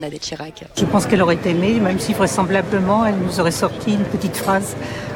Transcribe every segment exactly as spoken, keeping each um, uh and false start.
Bernadette Chirac. Je pense qu'elle aurait aimé, même si vraisemblablement elle nous aurait sorti une petite phrase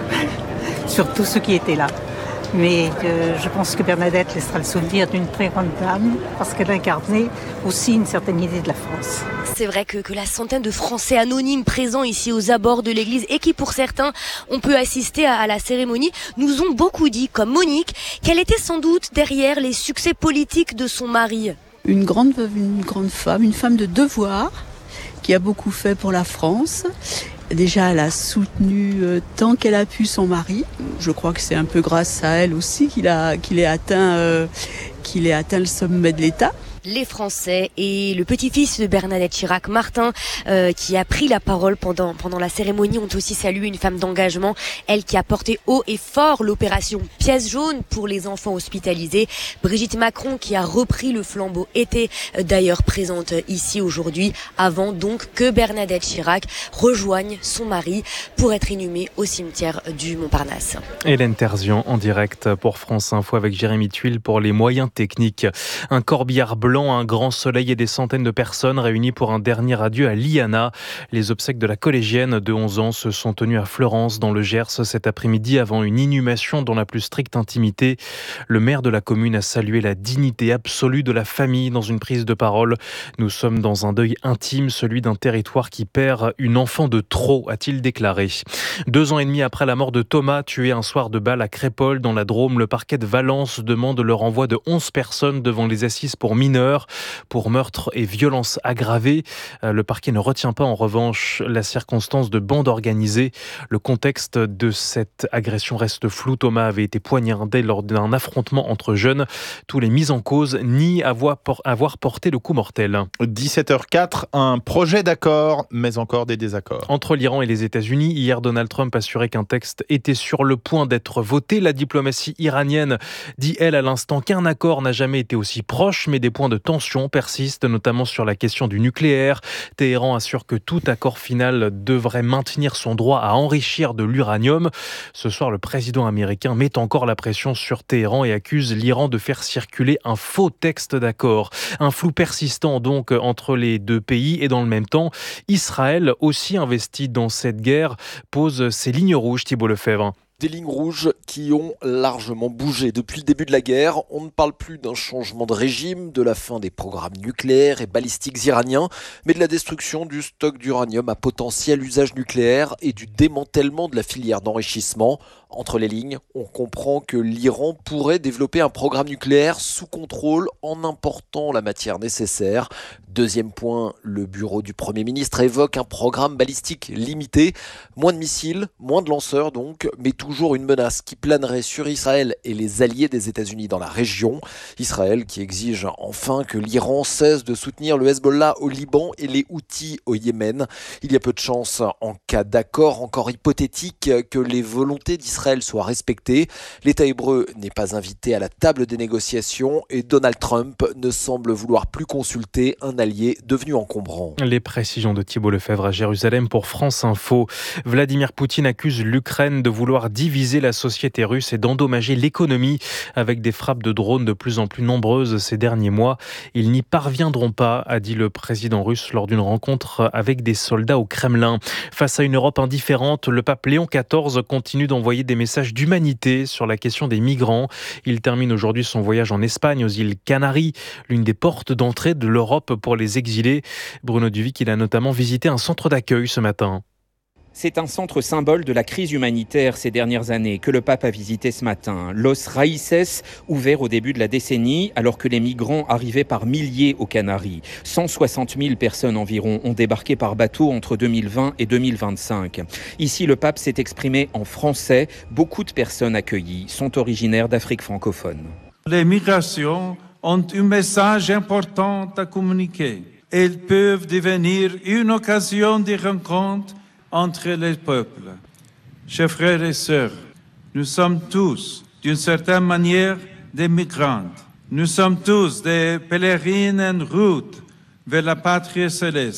sur tous ceux qui étaient là. Mais euh, je pense que Bernadette laissera le souvenir d'une très grande dame parce qu'elle incarnait aussi une certaine idée de la France. C'est vrai que, que la centaine de Français anonymes présents ici aux abords de l'église et qui pour certains ont pu assister à, à la cérémonie nous ont beaucoup dit, comme Monique, qu'elle était sans doute derrière les succès politiques de son mari. Une grande veuve, une grande femme, une femme de devoir qui a beaucoup fait pour la France. Déjà, elle a soutenu euh, tant qu'elle a pu son mari. Je crois que c'est un peu grâce à elle aussi qu'il a, qu'il ait atteint, euh, qu'il ait atteint le sommet de l'État. Les Français et le petit-fils de Bernadette Chirac, Martin, euh, qui a pris la parole pendant pendant la cérémonie, ont aussi salué une femme d'engagement, elle qui a porté haut et fort l'opération Pièce jaune pour les enfants hospitalisés. Brigitte Macron, qui a repris le flambeau, était d'ailleurs présente ici aujourd'hui, avant donc que Bernadette Chirac rejoigne son mari pour être inhumée au cimetière du Montparnasse. Hélène Terzian en direct pour France Info avec Jérémy Tuile pour les moyens techniques. Un corbillard blanc, un grand soleil et des centaines de personnes réunies pour un dernier adieu à Liana. Les obsèques de la collégienne de onze ans se sont tenues à Fleurance dans le Gers cet après-midi avant une inhumation dans la plus stricte intimité. Le maire de la commune a salué la dignité absolue de la famille dans une prise de parole. Nous sommes dans un deuil intime, celui d'un territoire qui perd une enfant de trop, a-t-il déclaré. Deux ans et demi après la mort de Thomas, tué un soir de balle à Crépol dans la Drôme, le parquet de Valence demande le renvoi de onze personnes devant les assises pour mineurs. Pour meurtre et violence aggravée. Le parquet ne retient pas en revanche la circonstance de bande organisée. Le contexte de cette agression reste flou. Thomas avait été poignardé lors d'un affrontement entre jeunes. Tous les mis en cause nient avoir porté le coup mortel. dix-sept heures quatre, un projet d'accord, mais encore des désaccords. Entre l'Iran et les États-Unis, hier Donald Trump assurait qu'un texte était sur le point d'être voté. La diplomatie iranienne dit, elle, à l'instant qu'un accord n'a jamais été aussi proche, mais des points de tension persistent, notamment sur la question du nucléaire. Téhéran assure que tout accord final devrait maintenir son droit à enrichir de l'uranium. Ce soir, le président américain met encore la pression sur Téhéran et accuse l'Iran de faire circuler un faux texte d'accord. Un flou persistant donc entre les deux pays et dans le même temps, Israël, aussi investi dans cette guerre, pose ses lignes rouges, Thibault Lefebvre. Des lignes rouges qui ont largement bougé. Depuis le début de la guerre, on ne parle plus d'un changement de régime, de la fin des programmes nucléaires et balistiques iraniens, mais de la destruction du stock d'uranium à potentiel usage nucléaire et du démantèlement de la filière d'enrichissement. Entre les lignes, on comprend que l'Iran pourrait développer un programme nucléaire sous contrôle en important la matière nécessaire. Deuxième point, le bureau du Premier ministre évoque un programme balistique limité. Moins de missiles, moins de lanceurs donc, mais toujours une menace qui planerait sur Israël et les alliés des États-Unis dans la région. Israël qui exige enfin que l'Iran cesse de soutenir le Hezbollah au Liban et les Houthis au Yémen. Il y a peu de chances, en cas d'accord encore hypothétique, que les volontés d'Israël soient respectées. L'État hébreu n'est pas invité à la table des négociations et Donald Trump ne semble vouloir plus consulter un allié devenu encombrant. Les précisions de Thibault Lefebvre à Jérusalem pour France Info. Vladimir Poutine accuse l'Ukraine de vouloir diviser la société russe et d'endommager l'économie avec des frappes de drones de plus en plus nombreuses ces derniers mois. Ils n'y parviendront pas, a dit le président russe lors d'une rencontre avec des soldats au Kremlin. Face à une Europe indifférente, le pape Léon quatorze continue d'envoyer des messages d'humanité sur la question des migrants. Il termine aujourd'hui son voyage en Espagne, aux îles Canaries, l'une des portes d'entrée de l'Europe pour les exilés. Bruno Duvic, il a notamment visité un centre d'accueil ce matin. C'est un centre symbole de la crise humanitaire ces dernières années que le pape a visité ce matin. Los Raíces, ouvert au début de la décennie, alors que les migrants arrivaient par milliers aux Canaries. cent soixante mille personnes environ ont débarqué par bateau entre deux mille vingt et deux mille vingt-cinq. Ici, le pape s'est exprimé en français. Beaucoup de personnes accueillies sont originaires d'Afrique francophone. Les migrations ont un message important à communiquer. Elles peuvent devenir une occasion de rencontre entre les peuples. Chers frères et sœurs, nous sommes tous, d'une certaine manière, des migrants. Nous sommes tous des pèlerines en route vers la patrie céleste.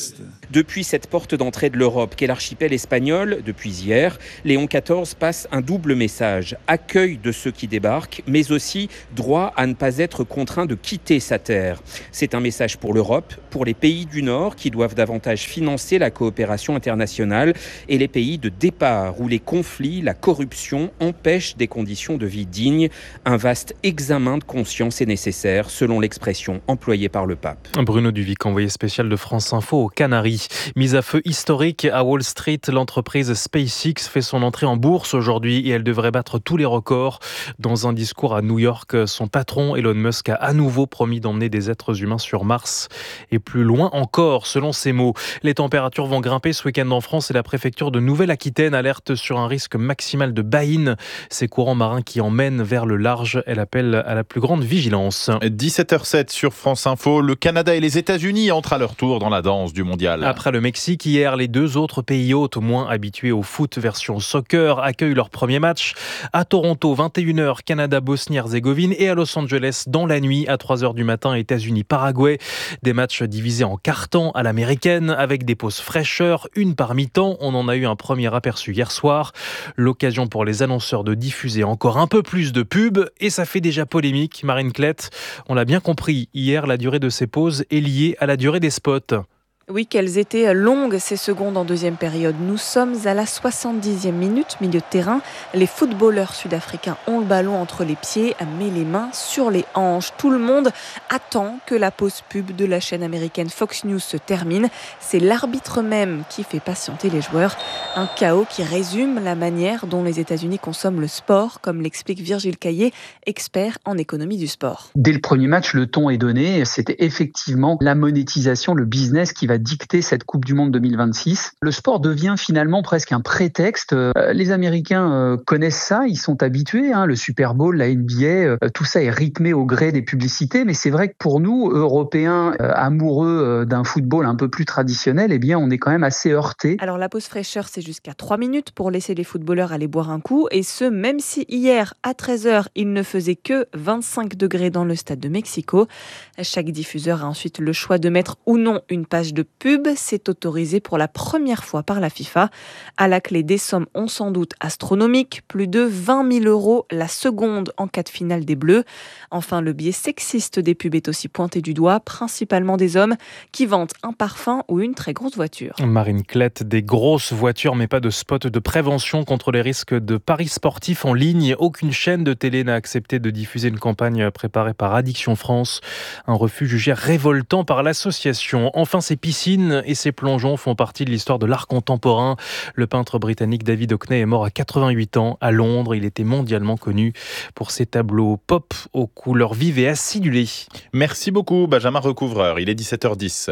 Depuis cette porte d'entrée de l'Europe qu'est l'archipel espagnol, depuis hier, Léon quatorze passe un double message. Accueil de ceux qui débarquent, mais aussi droit à ne pas être contraint de quitter sa terre. C'est un message pour l'Europe, pour les pays du Nord qui doivent davantage financer la coopération internationale et les pays de départ où les conflits, la corruption empêchent des conditions de vie dignes. Un vaste examen de conscience est nécessaire, selon l'expression employée par le pape. Bruno Duvic, envoyé spécial de France Info aux Canaries. Mise à feu historique à Wall Street, l'entreprise SpaceX fait son entrée en bourse aujourd'hui et elle devrait battre tous les records. Dans un discours à New York, son patron Elon Musk a à nouveau promis d'emmener des êtres humains sur Mars et plus loin encore, selon ses mots. Les températures vont grimper ce week-end en France et la préfecture de Nouvelle-Aquitaine alerte sur un risque maximal de baïne. Ces courants marins qui emmènent vers le large, elle appelle à la plus grande vigilance. dix-sept heures zéro sept sur France Info, le Canada et les États-Unis entrent à leur tour dans la danse du mondial. Après le Mexique, hier, les deux autres pays hôtes, moins habitués au foot version soccer, accueillent leur premier match. À Toronto, vingt et une heures, Canada-Bosnie-Herzégovine et à Los Angeles, dans la nuit, à trois heures du matin, États-Unis-Paraguay. Des matchs divisés en quart-temps à l'américaine, avec des pauses fraîcheurs, une par mi-temps. On en a eu un premier aperçu hier soir. L'occasion pour les annonceurs de diffuser encore un peu plus de pubs. Et ça fait déjà polémique, Marine Klett. On l'a bien compris, hier, la durée de ces pauses est liée à la durée des spots. Oui, qu'elles étaient longues ces secondes en deuxième période. Nous sommes à la soixante-dixième minute, milieu de terrain. Les footballeurs sud-africains ont le ballon entre les pieds, mais les mains sur les hanches. Tout le monde attend que la pause pub de la chaîne américaine Fox News se termine. C'est l'arbitre même qui fait patienter les joueurs. Un chaos qui résume la manière dont les États-Unis consomment le sport, comme l'explique Virgile Caillé, expert en économie du sport. Dès le premier match, le ton est donné. C'était effectivement la monétisation, le business qui va dicter cette Coupe du Monde deux mille vingt-six. Le sport devient finalement presque un prétexte. Euh, les Américains euh, connaissent ça, ils sont habitués. Hein, le Super Bowl, la N B A, euh, tout ça est rythmé au gré des publicités. Mais c'est vrai que pour nous, Européens euh, amoureux euh, d'un football un peu plus traditionnel, eh bien, on est quand même assez heurtés. Alors la pause fraîcheur, c'est jusqu'à trois minutes pour laisser les footballeurs aller boire un coup. Et ce, même si hier, à treize heures, il ne faisait que vingt-cinq degrés dans le stade de Mexico. Chaque diffuseur a ensuite le choix de mettre ou non une page de pub. C'est autorisé pour la première fois par la FIFA. À la clé, des sommes ont sans doute astronomiques, plus de vingt mille euros la seconde en cas de finale des Bleus. Enfin, le biais sexiste des pubs est aussi pointé du doigt, principalement des hommes qui vantent un parfum ou une très grosse voiture. Marine Klett, des grosses voitures, mais pas de spot de prévention contre les risques de paris sportifs en ligne. Aucune chaîne de télé n'a accepté de diffuser une campagne préparée par Addiction France. Un refus jugé révoltant par l'association. Enfin, ces piscines et ces plongeons font partie de l'histoire de l'art contemporain. Le peintre britannique David Hockney est mort à quatre-vingt-huit ans à Londres. Il était mondialement connu pour ses tableaux pop aux couleurs vives et acidulées. Merci beaucoup Benjamin Recouvreur, il est dix-sept heures dix.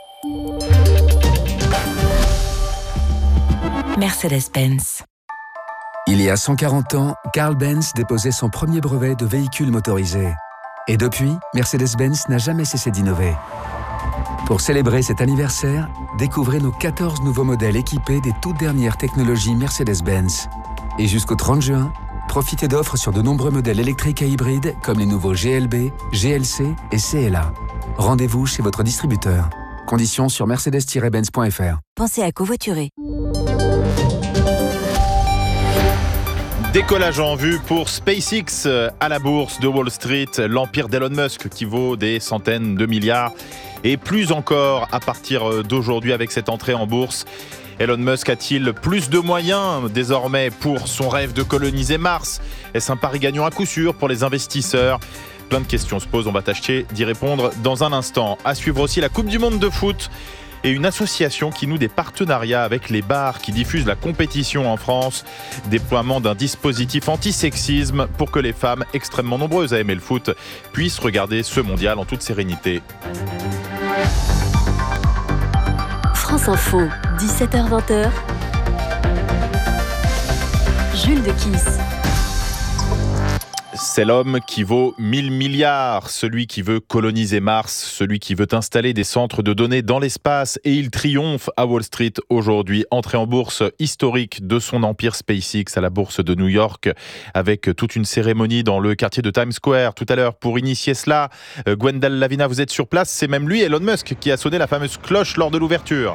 Mercedes-Benz. Il y a cent quarante ans, Carl Benz déposait son premier brevet de véhicule motorisé. Et depuis, Mercedes-Benz n'a jamais cessé d'innover. Pour célébrer cet anniversaire, découvrez nos quatorze nouveaux modèles équipés des toutes dernières technologies Mercedes-Benz. Et jusqu'au trente juin, profitez d'offres sur de nombreux modèles électriques et hybrides comme les nouveaux G L B, G L C et C L A. Rendez-vous chez votre distributeur. Conditions sur mercedes tiret benz point f r. Pensez à covoiturer. Décollage en vue pour SpaceX à la bourse de Wall Street, l'empire d'Elon Musk qui vaut des centaines de milliards et plus encore à partir d'aujourd'hui avec cette entrée en bourse. Elon Musk a-t-il plus de moyens désormais pour son rêve de coloniser Mars ? Est-ce un pari gagnant à coup sûr pour les investisseurs ? Plein de questions se posent, on va tâcher d'y répondre dans un instant. À suivre aussi la Coupe du Monde de foot et une association qui noue des partenariats avec les bars qui diffusent la compétition en France. Déploiement d'un dispositif anti-sexisme pour que les femmes extrêmement nombreuses à aimer le foot puissent regarder ce mondial en toute sérénité. France Info, dix-sept heures vingt. Jules de Kiss. C'est l'homme qui vaut mille milliards, celui qui veut coloniser Mars, celui qui veut installer des centres de données dans l'espace et il triomphe à Wall Street aujourd'hui. Entrée en bourse historique de son empire SpaceX à la bourse de New York avec toute une cérémonie dans le quartier de Times Square tout à l'heure pour initier cela. Gwendal Lavina, vous êtes sur place, c'est même lui, Elon Musk, qui a sonné la fameuse cloche lors de l'ouverture.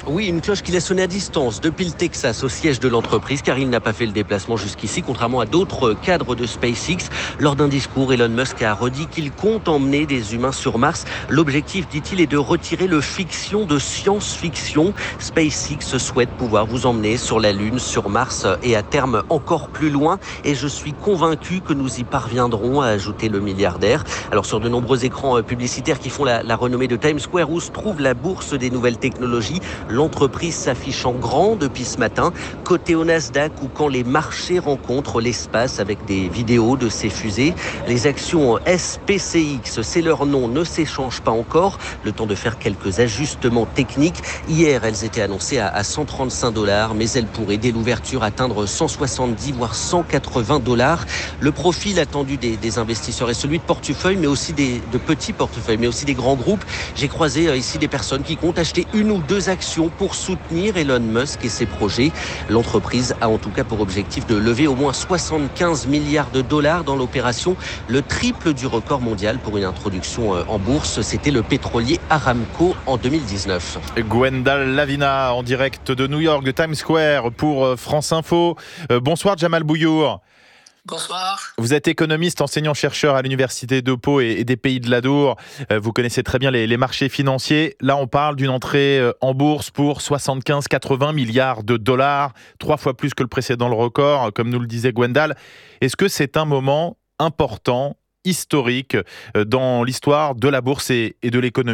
Oui, une cloche qu'il a sonnée à distance depuis le Texas au siège de l'entreprise car il n'a pas fait le déplacement jusqu'ici, contrairement à d'autres cadres de SpaceX. Lors d'un discours, Elon Musk a redit qu'il compte emmener des humains sur Mars. L'objectif, dit-il, est de retirer le fiction de science-fiction. SpaceX souhaite pouvoir vous emmener sur la Lune, sur Mars et à terme encore plus loin. Et je suis convaincu que nous y parviendrons, a ajouté le milliardaire. Alors sur de nombreux écrans publicitaires qui font la, la renommée de Times Square où se trouve la bourse des nouvelles technologies, l'entreprise s'affiche en grand depuis ce matin. Côté au Nasdaq où quand les marchés rencontrent l'espace avec des vidéos de ces fusées, les actions S P C X, c'est leur nom, ne s'échangent pas encore. Le temps de faire quelques ajustements techniques. Hier, elles étaient annoncées à, à cent trente-cinq dollars, mais elles pourraient dès l'ouverture atteindre cent soixante-dix voire cent quatre-vingts dollars. Le profil attendu des, des investisseurs est celui de portefeuilles, mais aussi des, de petits portefeuilles, mais aussi des grands groupes. J'ai croisé euh, ici des personnes qui comptent acheter une ou deux actions pour soutenir Elon Musk et ses projets. L'entreprise a en tout cas pour objectif de lever au moins soixante-quinze milliards de dollars dans l'opération, le triple du record mondial pour une introduction euh, en bourse. C'était le pétrolier Aramco en deux mille dix-neuf. Gwendal Lavina en direct de New York, de Times Square pour France Info. Euh, bonsoir Jamal Bouyour. Bonsoir. Vous êtes économiste, enseignant-chercheur à l'université de Pau et, et des Pays de l'Adour. Euh, vous connaissez très bien les, les marchés financiers. Là, on parle d'une entrée euh, en bourse pour soixante-quinze à quatre-vingts milliards de dollars, trois fois plus que le précédent le record, comme nous le disait Gwendal. Est-ce que c'est un moment important, historique, euh, dans l'histoire de la bourse et, et de l'économie ?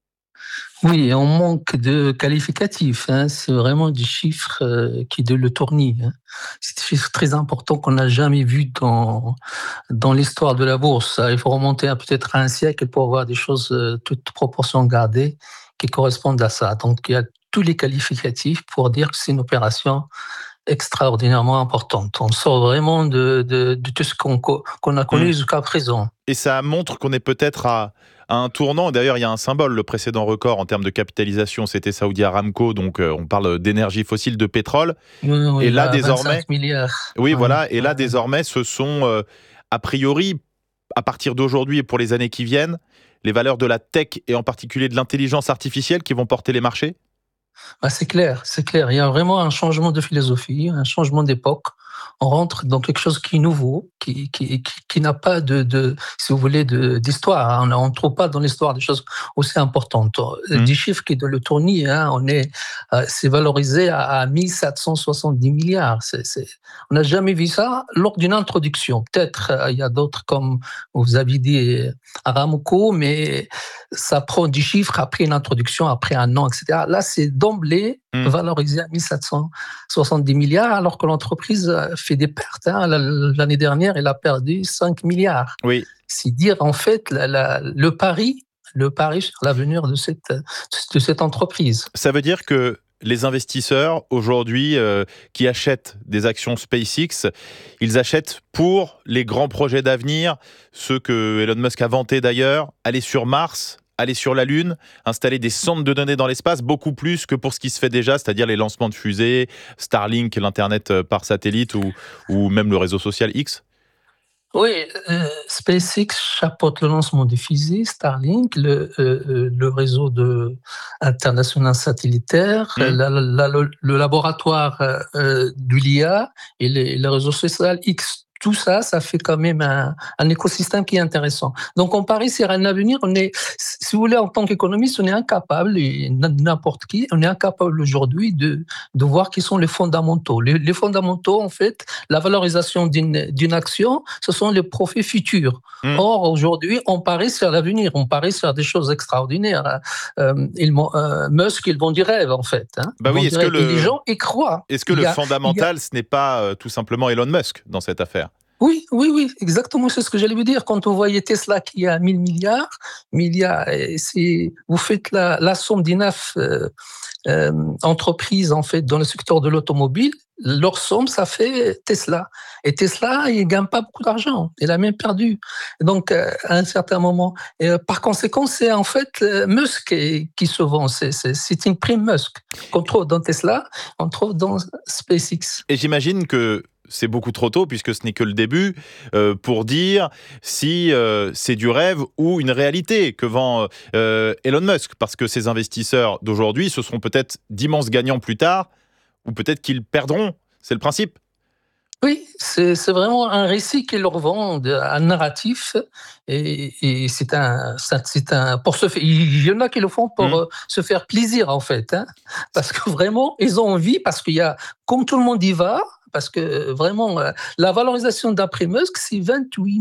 Oui, on manque de qualificatifs. Hein. C'est vraiment des chiffres euh, qui de le tournis. Hein. C'est des chiffres très importants qu'on n'a jamais vus dans dans l'histoire de la bourse. Il faut remonter à peut-être à un siècle pour voir des choses euh, toutes proportions gardées qui correspondent à ça. Donc il y a tous les qualificatifs pour dire que c'est une opération extraordinairement importante. On sort vraiment de, de, de tout ce qu'on, qu'on a connu mmh. jusqu'à présent. Et ça montre qu'on est peut-être à, à un tournant. D'ailleurs, il y a un symbole. Le précédent record en termes de capitalisation, c'était Saudi Aramco. Donc, euh, on parle d'énergie fossile, de pétrole. Oui, oui, et là, désormais, vingt-cinq milliards. Oui, ouais, voilà. Et là, ouais. désormais, ce sont, euh, a priori, à partir d'aujourd'hui et pour les années qui viennent, les valeurs de la tech et en particulier de l'intelligence artificielle qui vont porter les marchés. Bah c'est clair, c'est clair. Il y a vraiment un changement de philosophie, un changement d'époque. On rentre dans quelque chose qui est nouveau, qui qui qui, qui n'a pas de, de si vous voulez de d'histoire. On ne trouve pas dans l'histoire des choses aussi importantes. Mmh. Des chiffres qui de le tournis, hein, on est euh, c'est valorisé à, à mille sept cent soixante-dix milliards. C'est, c'est on n'a jamais vu ça lors d'une introduction. Peut-être euh, il y a d'autres comme vous avez dit Aramco, mais ça prend du chiffre après une introduction, après un an, et cetera. Là, c'est d'emblée mmh. valorisé à mille sept cent soixante-dix milliards, alors que l'entreprise fait des pertes. Hein. L'année dernière, elle a perdu cinq milliards. Oui. C'est dire, en fait, la, la, le pari, le pari sur l'avenir de cette, de cette entreprise. Ça veut dire que les investisseurs, aujourd'hui, euh, qui achètent des actions SpaceX, ils achètent pour les grands projets d'avenir, ceux que Elon Musk a vantés d'ailleurs, aller sur Mars, aller sur la Lune, installer des centres de données dans l'espace, beaucoup plus que pour ce qui se fait déjà, c'est-à-dire les lancements de fusées, Starlink, l'Internet par satellite ou, ou même le réseau social X. Oui, euh, SpaceX chapeaute le lancement des fusées, Starlink, le, euh, le réseau de, international satellitaire, mmh. la, la, le, le laboratoire euh, de l'I A et les, le réseau social X. Tout ça, ça fait quand même un, un écosystème qui est intéressant. Donc, on parie sur un avenir. On est, si vous voulez, en tant qu'économiste, on est incapable, et n'importe qui, on est incapable aujourd'hui de, de voir qui sont les fondamentaux. Les, les fondamentaux, en fait, la valorisation d'une, d'une action, ce sont les profits futurs. Mmh. Or, aujourd'hui, on parie sur l'avenir. On parie sur des choses extraordinaires. Euh, ils, euh, Musk, ils vont du rêve, en fait. Hein. Bah oui, est-ce que le, et les gens y croient. Est-ce que il le a, fondamental, a... ce n'est pas euh, tout simplement Elon Musk dans cette affaire ? Oui, oui, oui, exactement, c'est ce que j'allais vous dire. Quand vous voyez Tesla qui a mille milliards, milliards, c'est, vous faites la, la somme des neuf euh, euh, entreprises, en fait, dans le secteur de l'automobile, leur somme, ça fait Tesla. Et Tesla, il ne gagne pas beaucoup d'argent. Il a même perdu. Donc, euh, à un certain moment. Et, euh, par conséquent, c'est en fait euh, Musk qui, qui se vend. C'est, c'est, c'est une prime Musk qu'on trouve dans Tesla, on trouve dans SpaceX. Et j'imagine que c'est beaucoup trop tôt puisque ce n'est que le début euh, pour dire si euh, c'est du rêve ou une réalité que vend euh, Elon Musk, parce que ces investisseurs d'aujourd'hui, ce seront peut-être d'immenses gagnants plus tard, ou peut-être qu'ils perdront. C'est le principe. Oui, c'est, c'est vraiment un récit qu'ils leur vendent, un narratif, et, et c'est un, c'est un, pour se faire, il y en a qui le font pour mmh. euh, se faire plaisir en fait, hein, parce que vraiment ils ont envie, parce qu'il y a, comme tout le monde y va, parce que vraiment la valorisation d'après Musk c'est vingt-huit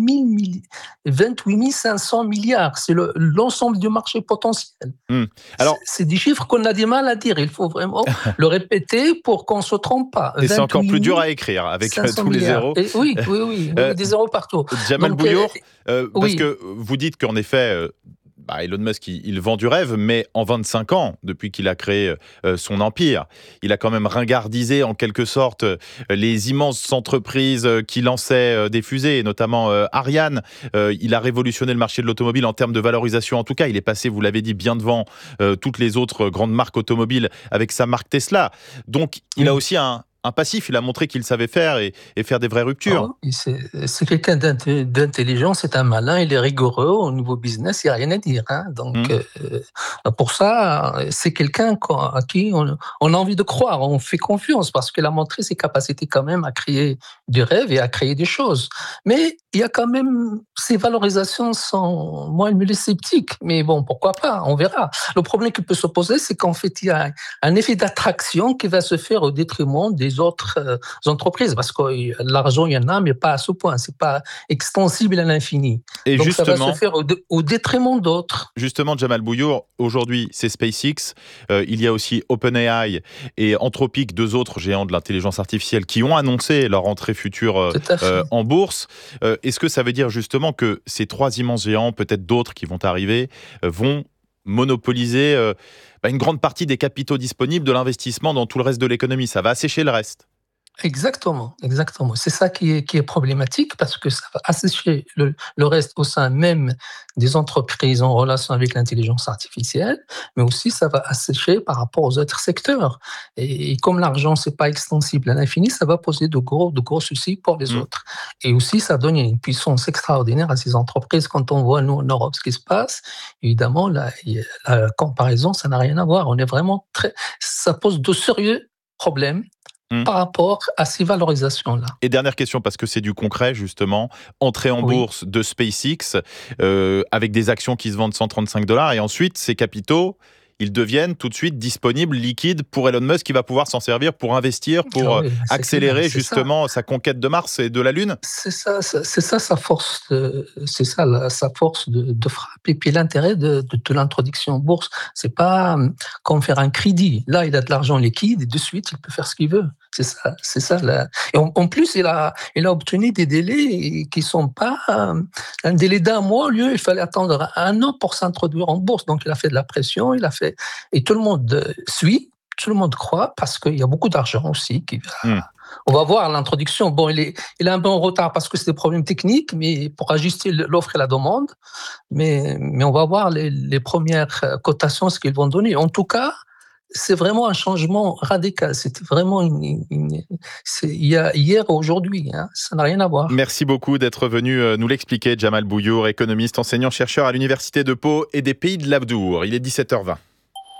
mille cinq cents milliards, c'est le, l'ensemble du marché potentiel. Mmh. Alors, c'est, c'est des chiffres qu'on a du mal à dire, il faut vraiment le répéter pour qu'on se trompe pas. Et c'est encore plus dur à écrire avec tous les zéros. Et oui, oui, oui, euh, des zéros partout. Jamal Donc, Bouyour, euh, parce oui. que vous dites qu'en effet, euh, bah Elon Musk, il, il vend du rêve, mais en vingt-cinq ans, depuis qu'il a créé euh, son empire, il a quand même ringardisé en quelque sorte euh, les immenses entreprises euh, qui lançaient euh, des fusées, notamment euh, Ariane. Euh, il a révolutionné le marché de l'automobile en termes de valorisation. En tout cas, il est passé, vous l'avez dit, bien devant euh, toutes les autres grandes marques automobiles avec sa marque Tesla. Donc, il oui. a aussi un... un passif, il a montré qu'il savait faire et, et faire des vraies ruptures. Oh, c'est, c'est quelqu'un d'intelligent, c'est un malin, il est rigoureux au niveau business, il n'y a rien à dire. Hein. Donc, mmh. euh, pour ça, c'est quelqu'un à qui on, on a envie de croire, on fait confiance, parce qu'il a montré ses capacités quand même à créer du rêve et à créer des choses. Mais il y a quand même, ces valorisations sont, moi, elles me laissent sceptique. Mais bon, pourquoi pas, on verra. Le problème qui peut se poser, c'est qu'en fait, il y a un effet d'attraction qui va se faire au détriment des autres euh, entreprises, parce que l'argent, il y en a, mais pas à ce point. C'est pas extensible à l'infini. Et donc, justement, ça va se faire au, dé- au détriment d'autres. Justement, Jamal Bouyour, aujourd'hui, c'est SpaceX. Euh, il y a aussi OpenAI et Anthropic, deux autres géants de l'intelligence artificielle, qui ont annoncé leur entrée future euh, euh, en bourse. Euh, est-ce que ça veut dire justement que ces trois immenses géants, peut-être d'autres qui vont arriver, euh, vont monopoliser euh, bah, une grande partie des capitaux disponibles de l'investissement dans tout le reste de l'économie? Ça va assécher le reste. Exactement, exactement. C'est ça qui est, qui est problématique, parce que ça va assécher le, le reste au sein même des entreprises en relation avec l'intelligence artificielle, mais aussi ça va assécher par rapport aux autres secteurs. Et, et comme l'argent, c'est pas extensible à l'infini, ça va poser de gros, de gros soucis pour les mmh. autres. Et aussi, ça donne une puissance extraordinaire à ces entreprises. Quand on voit, nous, en Europe, ce qui se passe, évidemment, la, la comparaison, ça n'a rien à voir. On est vraiment très, ça pose de sérieux problèmes Mmh. par rapport à ces valorisations-là. Et dernière question, parce que c'est du concret, justement, entrée en oui. bourse de SpaceX, euh, avec des actions qui se vendent cent trente-cinq dollars, et ensuite, ces capitaux, ils deviennent tout de suite disponibles, liquides pour Elon Musk, qui va pouvoir s'en servir pour investir, pour oui, accélérer clair, justement ça. sa conquête de Mars et de la Lune. C'est ça, c'est ça sa force, de, c'est ça la, sa force de, de frappe. Et puis l'intérêt de, de, de l'introduction en bourse, c'est pas comme faire un crédit. Là, il a de l'argent liquide et de suite, il peut faire ce qu'il veut. C'est ça, c'est ça. Là. Et en, en plus, il a, il a obtenu des délais qui sont pas euh, un délai d'un mois. Au lieu, il fallait attendre un an pour s'introduire en bourse. Donc, il a fait de la pression, il a fait, et tout le monde suit, tout le monde croit, parce qu'il y a beaucoup d'argent aussi qui va. Mmh. On va voir l'introduction. Bon, il est, il est un peu en retard parce que c'est des problèmes techniques, mais pour ajuster l'offre et la demande. Mais, mais on va voir les, les premières cotations, ce qu'ils vont donner. En tout cas, c'est vraiment un changement radical. C'était vraiment une, une, c'est, il y a hier et aujourd'hui, hein, ça n'a rien à voir. Merci beaucoup d'être venu nous l'expliquer, Jamal Bouyour, économiste, enseignant-chercheur à l'Université de Pau et des Pays de l'Abdour. Il est dix-sept heures vingt.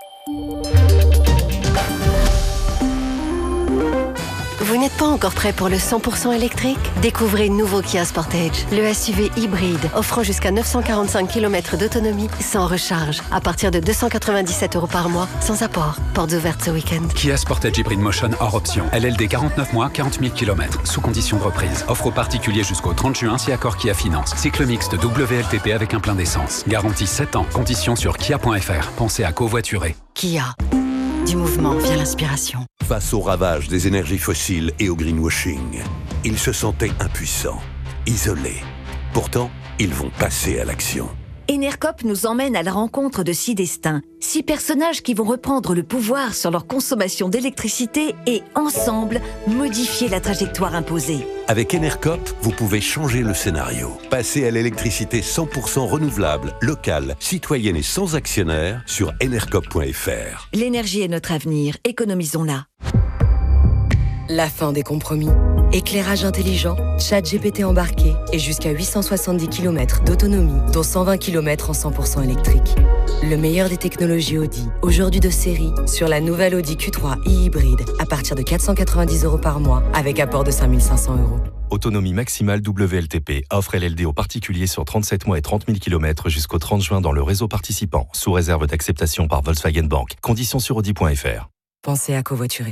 Vous n'êtes pas encore prêt pour le cent pour cent électrique? Découvrez le nouveau Kia Sportage, le S U V hybride offrant jusqu'à neuf cent quarante-cinq kilomètres d'autonomie sans recharge, à partir de deux cent quatre-vingt-dix-sept euros par mois, sans apport. Portes ouvertes ce week-end. Kia Sportage Hybrid Motion hors option. L L D quarante-neuf mois, quarante mille kilomètres, sous condition de reprise. Offre aux particuliers jusqu'au trente juin si accord Kia Finance. Cycle mixte W L T P avec un plein d'essence. Garantie sept ans. Conditions sur kia point f r. Pensez à covoiturer. Kia. Du mouvement via l'inspiration. Face au ravage des énergies fossiles et au greenwashing, ils se sentaient impuissants, isolés. Pourtant, ils vont passer à l'action. Enercop nous emmène à la rencontre de six destins, six personnages qui vont reprendre le pouvoir sur leur consommation d'électricité et, ensemble, modifier la trajectoire imposée. Avec Enercop, vous pouvez changer le scénario. Passer à l'électricité cent pour cent renouvelable, locale, citoyenne et sans actionnaire sur enercop point f r. L'énergie est notre avenir, économisons-la. La fin des compromis. Éclairage intelligent, chat G P T embarqué et jusqu'à huit cent soixante-dix kilomètres d'autonomie, dont cent vingt kilomètres en cent pour cent électrique. Le meilleur des technologies Audi, aujourd'hui de série, sur la nouvelle Audi Q trois e-hybride, à partir de quatre cent quatre-vingt-dix euros par mois, avec apport de cinq mille cinq cents euros. Autonomie maximale W L T P. Offre L L D aux particuliers sur trente-sept mois et trente mille kilomètres jusqu'au trente juin dans le réseau participant, sous réserve d'acceptation par Volkswagen Bank. Conditions sur audi point f r. Pensez à covoiturer.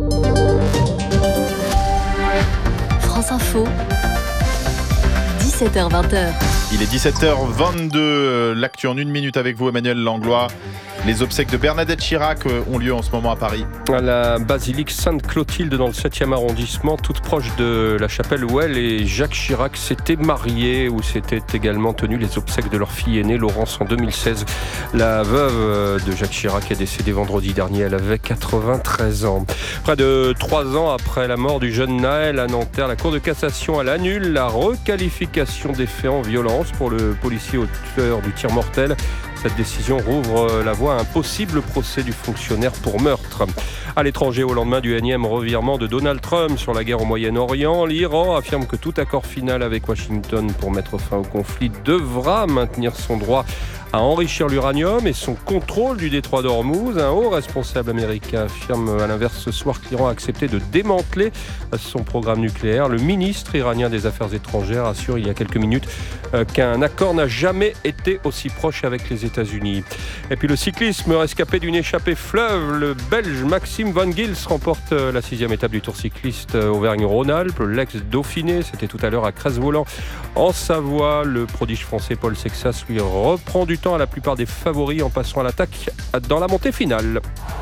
France Info, dix-sept heures vingt. Il est dix-sept heures vingt-deux, l'actu en une minute avec vous Emmanuel Langlois. Les obsèques de Bernadette Chirac ont lieu en ce moment à Paris. À la basilique Sainte-Clotilde dans le septième arrondissement, toute proche de la chapelle où elle et Jacques Chirac s'étaient mariés, où s'étaient également tenues les obsèques de leur fille aînée, Laurence, en deux mille seize. La veuve de Jacques Chirac est décédée vendredi dernier, elle avait quatre-vingt-treize ans. Près de trois ans après la mort du jeune Naël à Nanterre, la Cour de cassation elle annule la requalification des faits en violence pour le policier auteur du tir mortel. Cette décision rouvre la voie à un possible procès du fonctionnaire pour meurtre. À l'étranger, au lendemain du énième revirement de Donald Trump sur la guerre au Moyen-Orient, l'Iran affirme que tout accord final avec Washington pour mettre fin au conflit devra maintenir son droit à enrichir l'uranium et son contrôle du détroit d'Ormuz. Un haut responsable américain affirme à l'inverse ce soir que l'Iran a accepté de démanteler son programme nucléaire. Le ministre iranien des Affaires étrangères assure il y a quelques minutes qu'un accord n'a jamais été aussi proche avec les États-Unis. Et puis le cyclisme, rescapé d'une échappée fleuve, le Belge Maxime Van Gils remporte la sixième étape du Tour cycliste Auvergne-Rhône-Alpes. L'ex-Dauphiné, c'était tout à l'heure à Crest-Voland en Savoie. Le prodige français Paul Sexas lui reprend du temps à la plupart des favoris en passant à l'attaque dans la montée finale.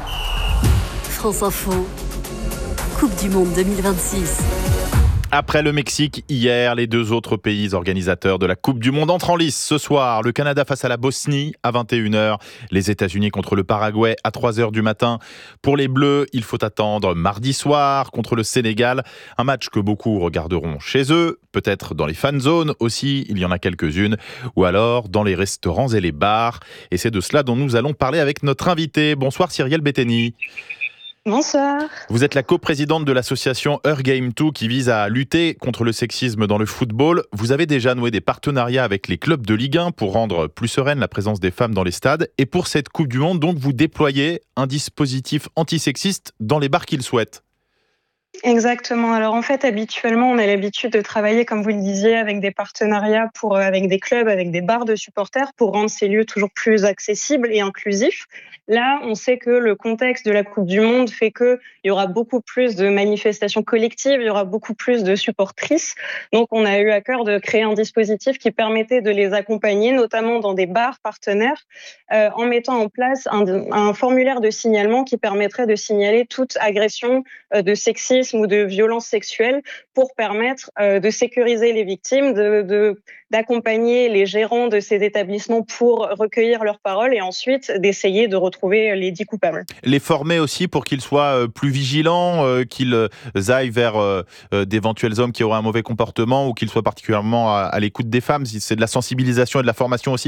France Info, Coupe du Monde deux mille vingt-six. Après le Mexique, hier, les deux autres pays organisateurs de la Coupe du Monde entrent en lice. Ce soir, le Canada face à la Bosnie à vingt et une heures. Les États-Unis contre le Paraguay à trois heures du matin. Pour les Bleus, il faut attendre mardi soir contre le Sénégal. Un match que beaucoup regarderont chez eux, peut-être dans les fan zones aussi, il y en a quelques-unes, ou alors dans les restaurants et les bars. Et c'est de cela dont nous allons parler avec notre invité. Bonsoir Cyrielle Betteny. Bonsoir. Vous êtes la coprésidente de l'association Her Game deux qui vise à lutter contre le sexisme dans le football. Vous avez déjà noué des partenariats avec les clubs de Ligue un pour rendre plus sereine la présence des femmes dans les stades. Et pour cette Coupe du Monde, donc, vous déployez un dispositif antisexiste dans les bars qu'ils souhaitent. Exactement. Alors en fait, habituellement, on a l'habitude de travailler, comme vous le disiez, avec des partenariats pour, avec des clubs, avec des bars de supporters pour rendre ces lieux toujours plus accessibles et inclusifs. Là, on sait que le contexte de la Coupe du Monde fait qu'il y aura beaucoup plus de manifestations collectives, il y aura beaucoup plus de supportrices. Donc, on a eu à cœur de créer un dispositif qui permettait de les accompagner, notamment dans des bars partenaires, euh, en mettant en place un, un formulaire de signalement qui permettrait de signaler toute agression euh, de sexisme ou de violence sexuelle pour permettre euh, de sécuriser les victimes, de, de, d'accompagner les gérants de ces établissements pour recueillir leurs paroles et ensuite d'essayer de retrouver les dix coupables. Les former aussi pour qu'ils soient plus vigilants, qu'ils aillent vers d'éventuels hommes qui auraient un mauvais comportement ou qu'ils soient particulièrement à l'écoute des femmes. C'est de la sensibilisation et de la formation aussi ?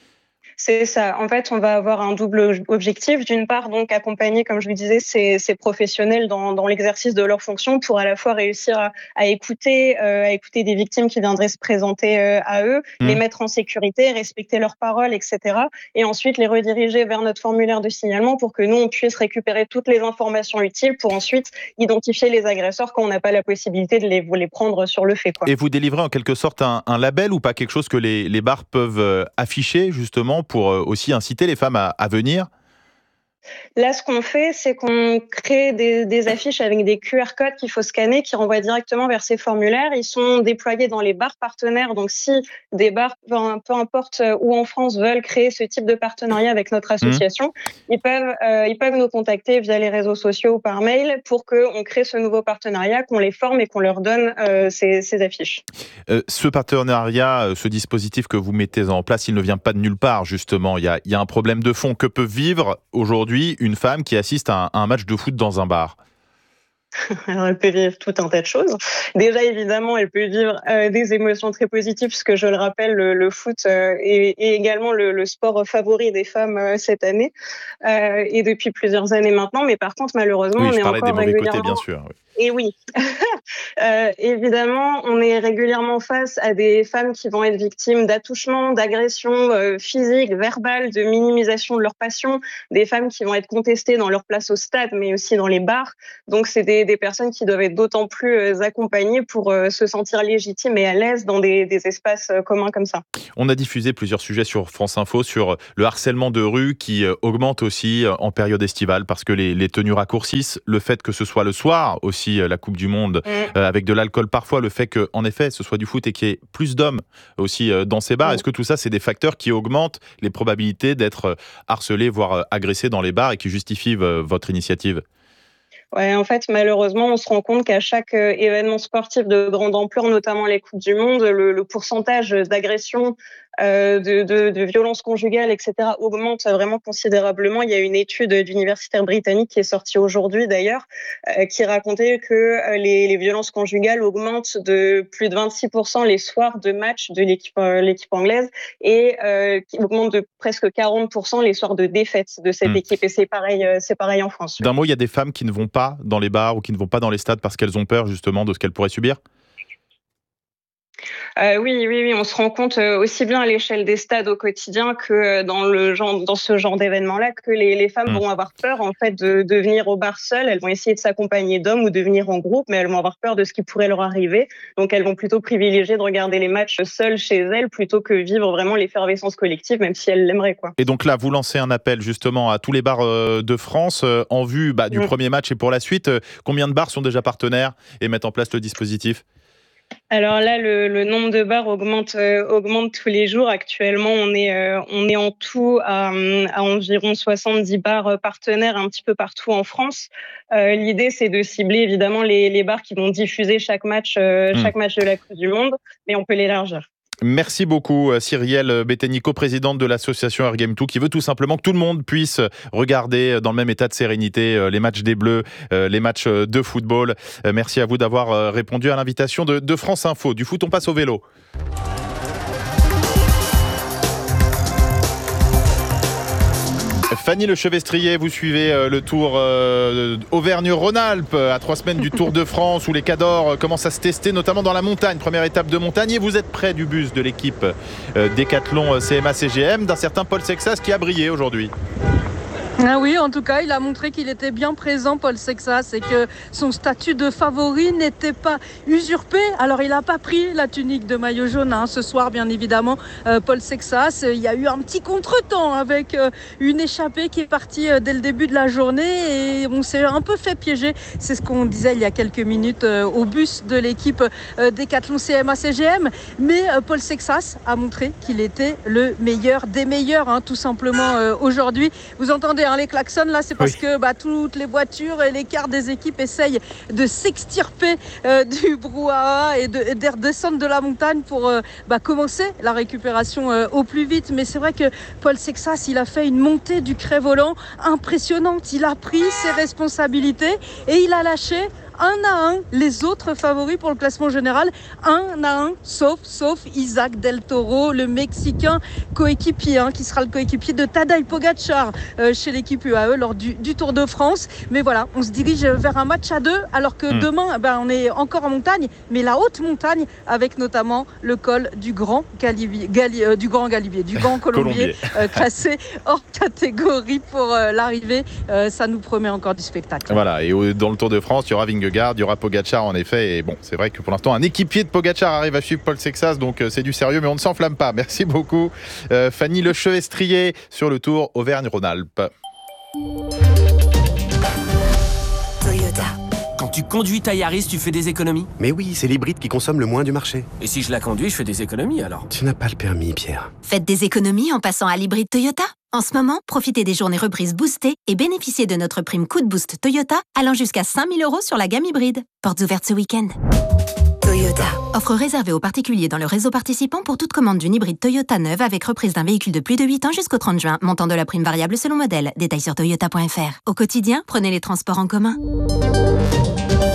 C'est ça. En fait, on va avoir un double objectif. D'une part, donc, accompagner, comme je le disais, ces, ces professionnels dans, dans l'exercice de leurs fonctions pour à la fois réussir à, à écouter, euh, à écouter des victimes qui viendraient se présenter euh, à eux, mmh. les mettre en sécurité, respecter leurs paroles, et cetera. Et ensuite, les rediriger vers notre formulaire de signalement pour que nous, on puisse récupérer toutes les informations utiles pour ensuite identifier les agresseurs quand on n'a pas la possibilité de les, de les prendre sur le fait, quoi. Et vous délivrez en quelque sorte un, un label ou pas, quelque chose que les, les bars peuvent afficher, justement, pour aussi inciter les femmes à, à venir ? Là, ce qu'on fait, c'est qu'on crée des, des affiches avec des Q R codes qu'il faut scanner, qui renvoient directement vers ces formulaires. Ils sont déployés dans les bars partenaires. Donc, si des bars, peu, peu importe où en France, veulent créer ce type de partenariat avec notre association, mmh. ils peuvent, euh, ils peuvent nous contacter via les réseaux sociaux ou par mail pour qu'on crée ce nouveau partenariat, qu'on les forme et qu'on leur donne euh, ces, ces affiches. Euh, ce partenariat, ce dispositif que vous mettez en place, il ne vient pas de nulle part, justement. Il y a, il y a un problème de fond. Que peut vivre aujourd'hui une femme qui assiste à un, à un match de foot dans un bar ? Alors, elle peut vivre tout un tas de choses. Déjà, évidemment, elle peut vivre euh, des émotions très positives, puisque je le rappelle, le, le foot euh, est, est également le, le sport favori des femmes euh, cette année euh, et depuis plusieurs années maintenant. Mais par contre, malheureusement, oui, on je est parlais encore des mauvais régulièrement... côtés, bien sûr. Oui. Et oui, euh, évidemment, on est régulièrement face à des femmes qui vont être victimes d'attouchements, d'agressions euh, physiques, verbales, de minimisation de leur passion, des femmes qui vont être contestées dans leur place au stade, mais aussi dans les bars. Donc, c'est des, des personnes qui doivent être d'autant plus euh, accompagnées pour euh, se sentir légitimes et à l'aise dans des, des espaces euh, communs comme ça. On a diffusé plusieurs sujets sur France Info sur le harcèlement de rue qui augmente aussi en période estivale parce que les, les tenues raccourcissent, le fait que ce soit le soir aussi la Coupe du Monde mmh. euh, avec de l'alcool parfois, le fait qu'en effet ce soit du foot et qu'il y ait plus d'hommes aussi euh, dans ces bars. Mmh. Est-ce que tout ça c'est des facteurs qui augmentent les probabilités d'être harcelés voire agressés dans les bars et qui justifient euh, votre initiative ? Ouais, en fait, malheureusement, on se rend compte qu'à chaque euh, événement sportif de grande ampleur, notamment les Coupes du Monde, le, le pourcentage d'agressions, euh, de, de, de violences conjugales, et cetera, augmente vraiment considérablement. Il y a une étude d'universitaires britanniques qui est sortie aujourd'hui, d'ailleurs, euh, qui racontait que euh, les, les violences conjugales augmentent de plus de vingt-six pour cent les soirs de match de l'équipe, euh, l'équipe anglaise et euh, qui augmentent de presque quarante pour cent les soirs de défaite de cette mmh. équipe. Et c'est pareil, euh, c'est pareil en France. D'un mot, il y a des femmes qui ne vont pas dans les bars ou qui ne vont pas dans les stades parce qu'elles ont peur justement de ce qu'elles pourraient subir ? Euh, oui, oui, oui, on se rend compte euh, aussi bien à l'échelle des stades au quotidien que euh, dans le genre, dans ce genre d'événement-là, que les, les femmes mmh. vont avoir peur en fait de, de venir au bar seules. Elles vont essayer de s'accompagner d'hommes ou de venir en groupe, mais elles vont avoir peur de ce qui pourrait leur arriver. Donc, elles vont plutôt privilégier de regarder les matchs seules chez elles plutôt que vivre vraiment l'effervescence collective, même si elles l'aimeraient, quoi. Et donc là, vous lancez un appel justement à tous les bars euh, de France euh, en vue bah, du mmh. premier match et pour la suite. Euh, combien de bars sont déjà partenaires et mettent en place le dispositif ? Alors là, le, le nombre de bars augmente, euh, augmente tous les jours. Actuellement, on est, euh, on est en tout à, à environ soixante-dix bars partenaires un petit peu partout en France. Euh, l'idée, c'est de cibler évidemment les, les bars qui vont diffuser chaque match, euh, mmh. chaque match de la Coupe du Monde, mais on peut l'élargir. Merci beaucoup Cyrielle Bettenico, présidente de l'association Air Game deux, qui veut tout simplement que tout le monde puisse regarder dans le même état de sérénité les matchs des Bleus, les matchs de football. Merci à vous d'avoir répondu à l'invitation de, de France Info. Du foot, on passe au vélo. Fanny Lechevestrier, vous suivez le Tour euh, Auvergne-Rhône-Alpes à trois semaines du Tour de France où les cadors commencent à se tester, notamment dans la montagne, première étape de montagne. Et vous êtes près du bus de l'équipe euh, Décathlon C M A C G M d'un certain Paul Sexas qui a brillé aujourd'hui. Ah oui, en tout cas, il a montré qu'il était bien présent, Paul Sexas, et que son statut de favori n'était pas usurpé. Alors, il n'a pas pris la tunique de maillot jaune hein, ce soir, bien évidemment. Euh, Paul Sexas, il y a eu un petit contretemps avec euh, une échappée qui est partie euh, dès le début de la journée et on s'est un peu fait piéger. C'est ce qu'on disait il y a quelques minutes euh, au bus de l'équipe euh, Décathlon C M A C G M. Mais euh, Paul Sexas a montré qu'il était le meilleur des meilleurs, hein, tout simplement euh, aujourd'hui. Vous entendez hein, les klaxons là, c'est parce oui. que bah, toutes les voitures et les cars des équipes essayent de s'extirper euh, du brouhaha et de, et de redescendre de la montagne pour euh, bah, commencer la récupération euh, au plus vite. Mais c'est vrai que Paul Sexas, il a fait une montée du crest-volant impressionnante. Il a pris ses responsabilités et il a lâché un à un les autres favoris pour le classement général, un à un, sauf, sauf Isaac Del Toro, le Mexicain coéquipier, hein, qui sera le coéquipier de Tadej Pogačar euh, chez l'équipe U A E lors du, du Tour de France. Mais voilà, on se dirige vers un match à deux, alors que mmh. demain, ben, on est encore en montagne, mais la haute montagne, avec notamment le col du Grand Galibier, Gali, euh, du Grand Galibier, du Grand Colombier, euh, classé hors catégorie pour euh, l'arrivée. Euh, ça nous promet encore du spectacle. Voilà, et au, dans le Tour de France, il y aura Vingegaard, il y aura Pogačar en effet, et bon, c'est vrai que pour l'instant un équipier de Pogačar arrive à suivre Paul Sexas, donc euh, c'est du sérieux, mais on ne s'enflamme pas. Merci beaucoup euh, Fanny Lechevestrier sur le Tour Auvergne-Rhône-Alpes. Toyota. Quand tu conduis ta Yaris, tu fais des économies ? Mais oui, c'est l'hybride qui consomme le moins du marché. Et si je la conduis, je fais des économies alors ? Tu n'as pas le permis, Pierre. Faites des économies en passant à l'hybride Toyota. En ce moment, profitez des journées reprises boostées et bénéficiez de notre prime coup de boost Toyota allant jusqu'à cinq mille euros sur la gamme hybride. Portes ouvertes ce week-end. Toyota. Offre réservée aux particuliers dans le réseau participant pour toute commande d'une hybride Toyota neuve avec reprise d'un véhicule de plus de huit ans jusqu'au trente juin. Montant de la prime variable selon modèle. Détails sur toyota point f r. Au quotidien, prenez les transports en commun.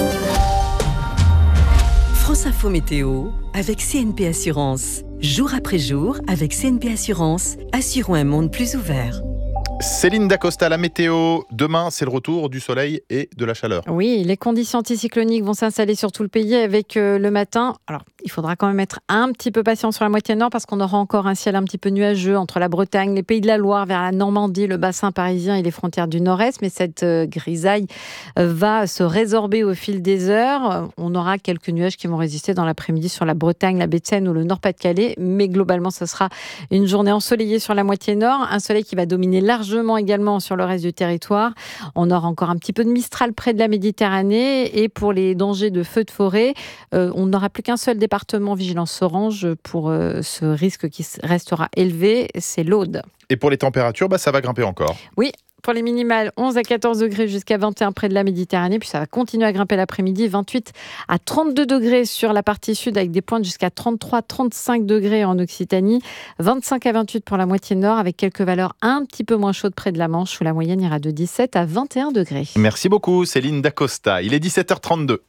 France Info Météo avec C N P Assurance. Jour après jour, avec C N P Assurance, assurons un monde plus ouvert. Céline Dacosta, la météo. Demain, c'est le retour du soleil et de la chaleur. Oui, les conditions anticycloniques vont s'installer sur tout le pays avec euh, le matin. Alors, il faudra quand même être un petit peu patient sur la moitié nord parce qu'on aura encore un ciel un petit peu nuageux entre la Bretagne, les Pays de la Loire, vers la Normandie, le bassin parisien et les frontières du nord-est. Mais cette euh, grisaille euh, va se résorber au fil des heures. On aura quelques nuages qui vont résister dans l'après-midi sur la Bretagne, la baie de Seine ou le Nord-Pas-de-Calais. Mais globalement, ce sera une journée ensoleillée sur la moitié nord. Un soleil qui va dominer largement également sur le reste du territoire. On aura encore un petit peu de Mistral près de la Méditerranée et pour les dangers de feux de forêt, euh, on n'aura plus qu'un seul département vigilance orange pour euh, ce risque qui restera élevé, c'est l'Aude. Et pour les températures, bah, ça va grimper encore. Oui. Pour les minimales, onze à quatorze degrés jusqu'à vingt et un près de la Méditerranée. Puis ça va continuer à grimper l'après-midi. vingt-huit à trente-deux degrés sur la partie sud avec des pointes jusqu'à trente-trois à trente-cinq degrés en Occitanie. vingt-cinq à vingt-huit pour la moitié nord avec quelques valeurs un petit peu moins chaudes près de la Manche où la moyenne ira de dix-sept à vingt et un degrés. Merci beaucoup Céline Dacosta. Il est dix-sept heures trente-deux.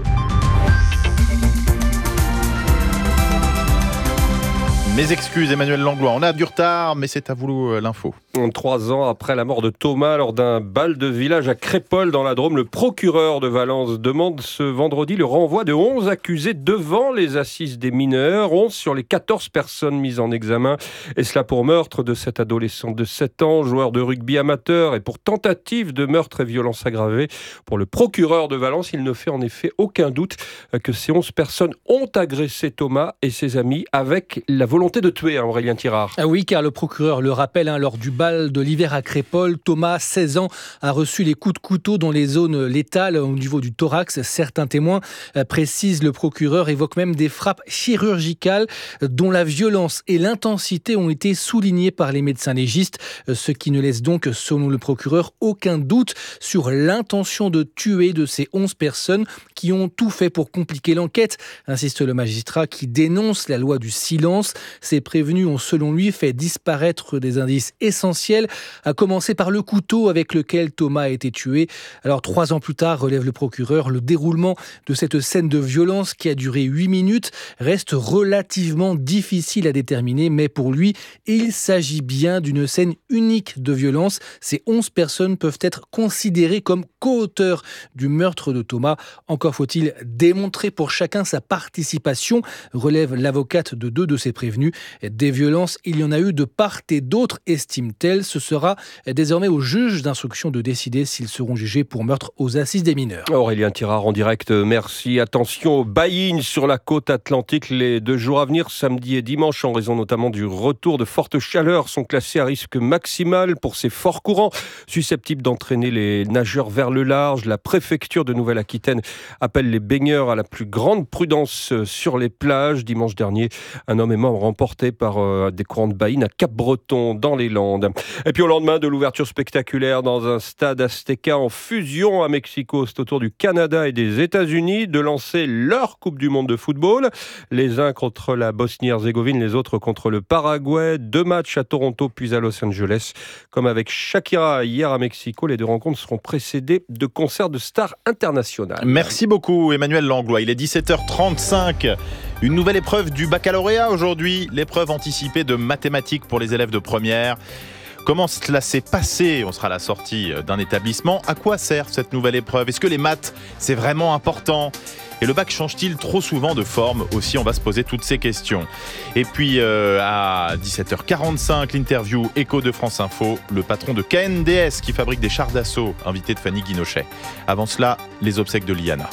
Mes excuses Emmanuel Langlois, on a du retard mais c'est à vous l'info. Trois ans après la mort de Thomas lors d'un bal de village à Crépol dans la Drôme, le procureur de Valence demande ce vendredi le renvoi de onze accusés devant les assises des mineurs, onze sur les quatorze personnes mises en examen. Et cela pour meurtre de cet adolescent de sept ans, joueur de rugby amateur, et pour tentative de meurtre et violence aggravée. Pour le procureur de Valence, il ne fait en effet aucun doute que ces onze personnes ont agressé Thomas et ses amis avec la volonté de tuer, hein, Aurélien Tirard. Ah oui, car le procureur le rappelle, hein, lors du bal de l'hiver à Crépol, Thomas, seize ans, a reçu les coups de couteau dans les zones létales au niveau du thorax. Certains témoins euh, précisent, le procureur évoque même des frappes chirurgicales dont la violence et l'intensité ont été soulignées par les médecins légistes, euh, ce qui ne laisse donc, selon le procureur, aucun doute sur l'intention de tuer de ces onze personnes qui ont tout fait pour compliquer l'enquête, insiste le magistrat qui dénonce la loi du silence. Ces prévenus ont selon lui fait disparaître des indices essentiels, à commencer par le couteau avec lequel Thomas a été tué. Alors trois ans plus tard, relève le procureur, le déroulement de cette scène de violence qui a duré huit minutes reste relativement difficile à déterminer, mais pour lui, il s'agit bien d'une scène unique de violence. Ces onze personnes peuvent être considérées comme co-auteurs du meurtre de Thomas. Encore faut-il démontrer pour chacun sa participation, relève l'avocate de deux de ces prévenus. Des violences, il y en a eu de part et d'autre, estime-t-elle. Ce sera désormais au juge d'instruction de décider s'ils seront jugés pour meurtre aux assises des mineurs. Aurélien Tirard en direct, merci. Attention aux baïnes sur la côte atlantique. Les deux jours à venir, samedi et dimanche, en raison notamment du retour de fortes chaleurs, sont classés à risque maximal pour ces forts courants susceptibles d'entraîner les nageurs vers le large. La préfecture de Nouvelle-Aquitaine appelle les baigneurs à la plus grande prudence sur les plages. Dimanche dernier, un homme est mort emporté par euh, des courants de baïnes à Cap-Breton dans les Landes. Et puis au lendemain de l'ouverture spectaculaire dans un stade Azteca en fusion à Mexico, c'est au tour du Canada et des États-Unis de lancer leur Coupe du Monde de football. Les uns contre la Bosnie-Herzégovine, les autres contre le Paraguay. Deux matchs à Toronto puis à Los Angeles. Comme avec Shakira hier à Mexico, les deux rencontres seront précédées de concerts de stars internationales. Merci beaucoup Emmanuel Langlois. Il est dix-sept heures trente-cinq. Une nouvelle épreuve du baccalauréat aujourd'hui, l'épreuve anticipée de mathématiques pour les élèves de première. Comment cela s'est passé ? On sera à la sortie d'un établissement. À quoi sert cette nouvelle épreuve ? Est-ce que les maths, c'est vraiment important ? Et le bac change-t-il trop souvent de forme ? Aussi, on va se poser toutes ces questions. Et puis, euh, à dix-sept heures quarante-cinq, l'interview Écho de France Info, le patron de K N D S qui fabrique des chars d'assaut, invité de Fanny Guinochet. Avant cela, les obsèques de Liana.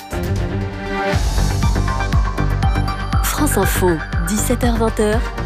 France Info, dix-sept heures vingt.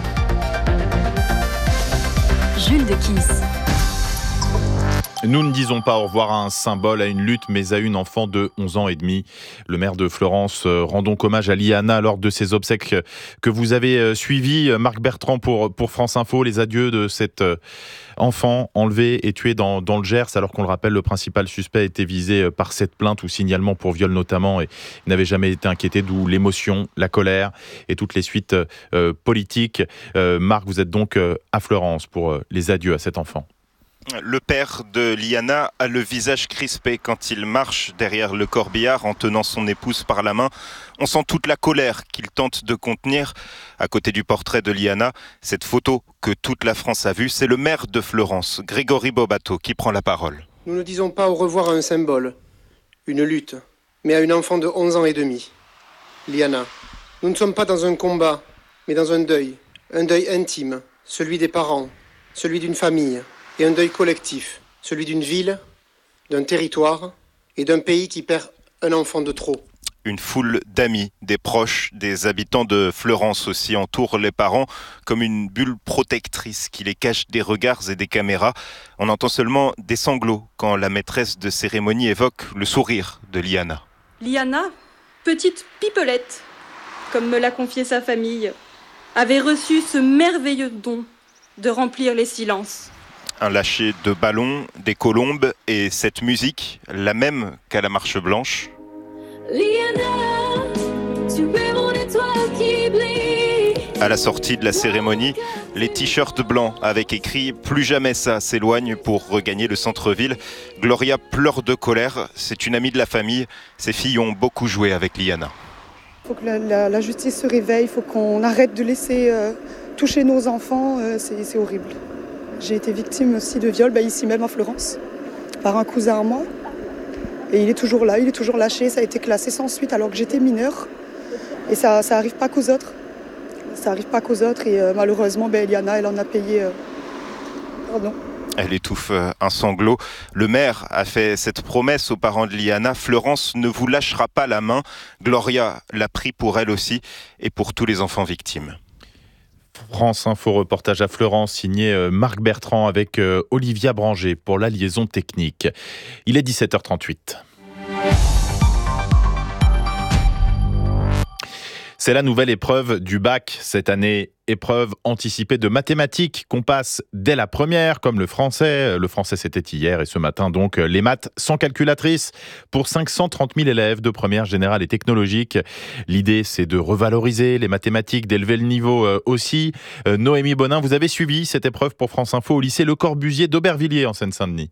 Jules de Kiss. Nous ne disons pas au revoir à un symbole, à une lutte, mais à une enfant de onze ans et demi. Le maire de Florence rend donc hommage à Liana lors de ses obsèques que vous avez suivies. Marc Bertrand pour, pour France Info, les adieux de cet enfant enlevé et tué dans, dans le Gers, alors qu'on le rappelle, le principal suspect était visé par cette plainte ou signalement pour viol notamment et n'avait jamais été inquiété, d'où l'émotion, la colère et toutes les suites euh, politiques. Euh, Marc, vous êtes donc euh, à Florence pour euh, les adieux à cet enfant. Le père de Liana a le visage crispé quand il marche derrière le corbillard en tenant son épouse par la main. On sent toute la colère qu'il tente de contenir. À côté du portrait de Liana, cette photo que toute la France a vue, c'est le maire de Fleurance, Grégory Bobato, qui prend la parole. Nous ne disons pas au revoir à un symbole, une lutte, mais à une enfant de onze ans et demi, Liana. Nous ne sommes pas dans un combat, mais dans un deuil, un deuil intime, celui des parents, celui d'une famille, et un deuil collectif, celui d'une ville, d'un territoire et d'un pays qui perd un enfant de trop. Une foule d'amis, des proches, des habitants de Fleurance aussi entourent les parents comme une bulle protectrice qui les cache des regards et des caméras. On entend seulement des sanglots quand la maîtresse de cérémonie évoque le sourire de Liana. Liana, petite pipelette, comme me l'a confié sa famille, avait reçu ce merveilleux don de remplir les silences. Un lâcher de ballons, des colombes et cette musique, la même qu'à la Marche Blanche. Liana, tu es mon étoile qui brille. À la sortie de la cérémonie, les t-shirts blancs avec écrit « Plus jamais ça » s'éloignent pour regagner le centre-ville. Gloria pleure de colère, c'est une amie de la famille. Ses filles ont beaucoup joué avec Liana. Il faut que la, la, la justice se réveille, il faut qu'on arrête de laisser euh, toucher nos enfants, euh, c'est, c'est horrible. J'ai été victime aussi de viol, bah ici même en Fleurance, par un cousin à moi. Et il est toujours là, il est toujours lâché, ça a été classé sans suite alors que j'étais mineure. Et ça ça arrive pas qu'aux autres. Ça arrive pas qu'aux autres et euh, malheureusement, bah, Liana, elle en a payé... Euh... Pardon. Elle étouffe un sanglot. Le maire a fait cette promesse aux parents de Liana. Fleurance ne vous lâchera pas la main. Gloria l'a pris pour elle aussi et pour tous les enfants victimes. France Info reportage à Fleurance signé Marc Bertrand avec Olivia Branger pour la liaison technique. Il est dix-sept heures trente-huit. C'est la nouvelle épreuve du bac cette année. Épreuve anticipée de mathématiques qu'on passe dès la première, comme le français. Le français, c'était hier et ce matin, donc, les maths sans calculatrice pour cinq cent trente mille élèves de première générale et technologique. L'idée, c'est de revaloriser les mathématiques, d'élever le niveau aussi. Noémie Bonin, vous avez suivi cette épreuve pour France Info au lycée Le Corbusier d'Aubervilliers en Seine-Saint-Denis.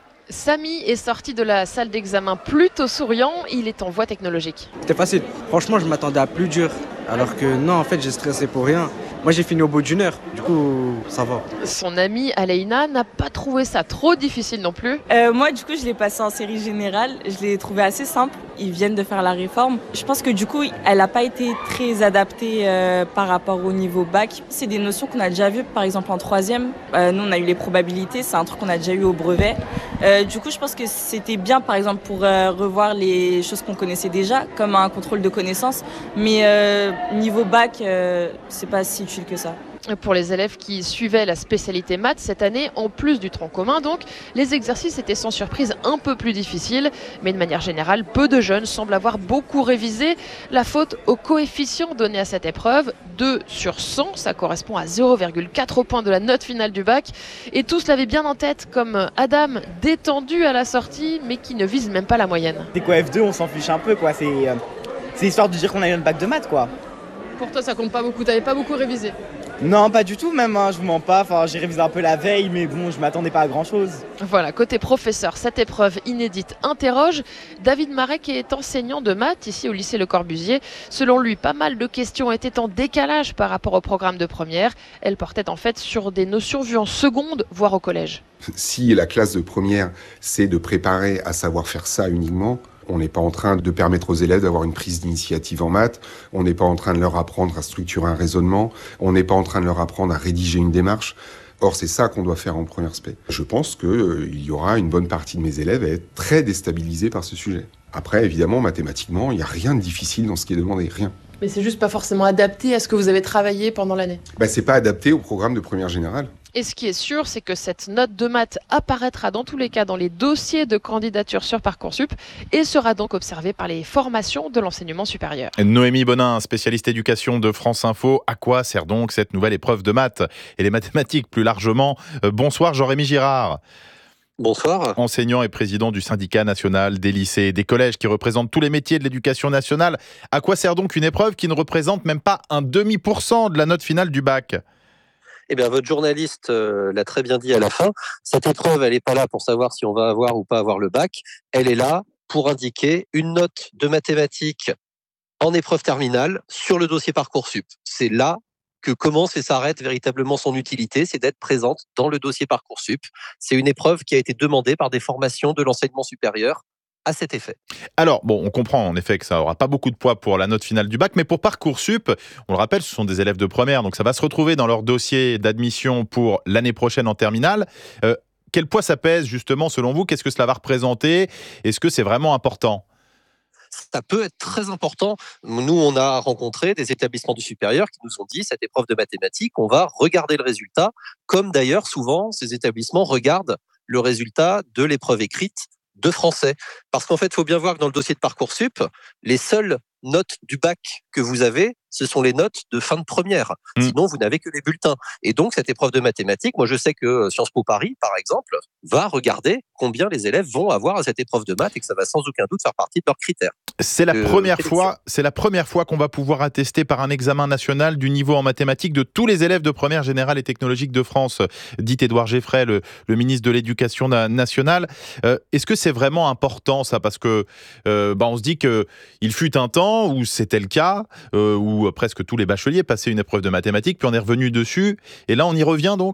Samy est sorti de la salle d'examen plutôt souriant, il est en voie technologique. C'était facile, franchement je m'attendais à plus dur, alors que non en fait j'ai stressé pour rien. Moi j'ai fini au bout d'une heure, du coup ça va. Son amie Aleina n'a pas trouvé ça trop difficile non plus. Euh, moi du coup je l'ai passé en série générale, je l'ai trouvé assez simple, ils viennent de faire la réforme. Je pense que du coup elle n'a pas été très adaptée euh, par rapport au niveau bac. C'est des notions qu'on a déjà vues par exemple en troisième, euh, nous on a eu les probabilités, c'est un truc qu'on a déjà eu au brevet. Euh, du coup je pense que c'était bien par exemple pour euh, revoir les choses qu'on connaissait déjà, comme un contrôle de connaissances, mais euh, niveau bac euh, c'est pas si que ça. Pour les élèves qui suivaient la spécialité maths cette année, en plus du tronc commun, donc, les exercices étaient sans surprise un peu plus difficiles, mais de manière générale, peu de jeunes semblent avoir beaucoup révisé. La faute au coefficient donné à cette épreuve, deux sur cent, ça correspond à zéro virgule quatre points de la note finale du bac, et tous l'avaient bien en tête, comme Adam, détendu à la sortie, mais qui ne vise même pas la moyenne. C'est quoi F deux, on s'en fiche un peu, quoi. C'est, euh, c'est histoire de dire qu'on a eu un bac de maths, quoi. Pour toi, ça compte pas beaucoup, t'avais pas beaucoup révisé? Non, pas du tout même, hein, je vous mens pas. Enfin, j'ai révisé un peu la veille, mais bon, je m'attendais pas à grand chose. Voilà, côté professeur, cette épreuve inédite interroge. David Marek est enseignant de maths ici au lycée Le Corbusier. Selon lui, pas mal de questions étaient en décalage par rapport au programme de première. Elles portaient en fait sur des notions vues en seconde, voire au collège. Si la classe de première, c'est de préparer à savoir faire ça uniquement, on n'est pas en train de permettre aux élèves d'avoir une prise d'initiative en maths, on n'est pas en train de leur apprendre à structurer un raisonnement, on n'est pas en train de leur apprendre à rédiger une démarche. Or, c'est ça qu'on doit faire en première spé. Je pense qu'il euh, y aura une bonne partie de mes élèves à être très déstabilisés par ce sujet. Après, évidemment, mathématiquement, il n'y a rien de difficile dans ce qui est demandé, rien. Mais c'est juste pas forcément adapté à ce que vous avez travaillé pendant l'année. Bah, c'est pas adapté au programme de première générale. Et ce qui est sûr, c'est que cette note de maths apparaîtra dans tous les cas dans les dossiers de candidature sur Parcoursup et sera donc observée par les formations de l'enseignement supérieur. Noémie Bonin, spécialiste éducation de France Info. À quoi sert donc cette nouvelle épreuve de maths et les mathématiques plus largement? Bonsoir Jean-Rémy Girard. Bonsoir. Enseignant et président du syndicat national des lycées et des collèges qui représente tous les métiers de l'éducation nationale. À quoi sert donc une épreuve qui ne représente même pas un demi pour cent de la note finale du bac ? Eh bien, votre journaliste euh, l'a très bien dit à la fin. Cette épreuve, elle n'est pas là pour savoir si on va avoir ou pas avoir le bac. Elle est là pour indiquer une note de mathématiques en épreuve terminale sur le dossier Parcoursup. C'est là que commence et s'arrête véritablement son utilité, c'est d'être présente dans le dossier Parcoursup. C'est une épreuve qui a été demandée par des formations de l'enseignement supérieur à cet effet. Alors, bon, on comprend en effet que ça n'aura pas beaucoup de poids pour la note finale du bac, mais pour Parcoursup, on le rappelle, ce sont des élèves de première, donc ça va se retrouver dans leur dossier d'admission pour l'année prochaine en terminale. Euh, quel poids ça pèse justement selon vous ? Qu'est-ce que cela va représenter ? Est-ce que c'est vraiment important ? Ça peut être très important. Nous, on a rencontré des établissements du supérieur qui nous ont dit, cette épreuve de mathématiques, on va regarder le résultat, comme d'ailleurs, souvent, ces établissements regardent le résultat de l'épreuve écrite de français. Parce qu'en fait, il faut bien voir que dans le dossier de Parcoursup, les seules notes du bac que vous avez, ce sont les notes de fin de première. Mmh. Sinon, vous n'avez que les bulletins. Et donc, cette épreuve de mathématiques, moi, je sais que Sciences Po Paris, par exemple, va regarder combien les élèves vont avoir à cette épreuve de maths et que ça va sans aucun doute faire partie de leurs critères. C'est la, euh, première fois, c'est la première fois qu'on va pouvoir attester par un examen national du niveau en mathématiques de tous les élèves de première générale et technologique de France, dit Édouard Geffray, le, le ministre de l'Éducation nationale. Euh, est-ce que c'est vraiment important, ça ? Parce que euh, bah, on se dit qu'il fut un temps où c'était le cas, euh, où presque tous les bacheliers passaient une épreuve de mathématiques, puis on est revenu dessus, et là on y revient donc ?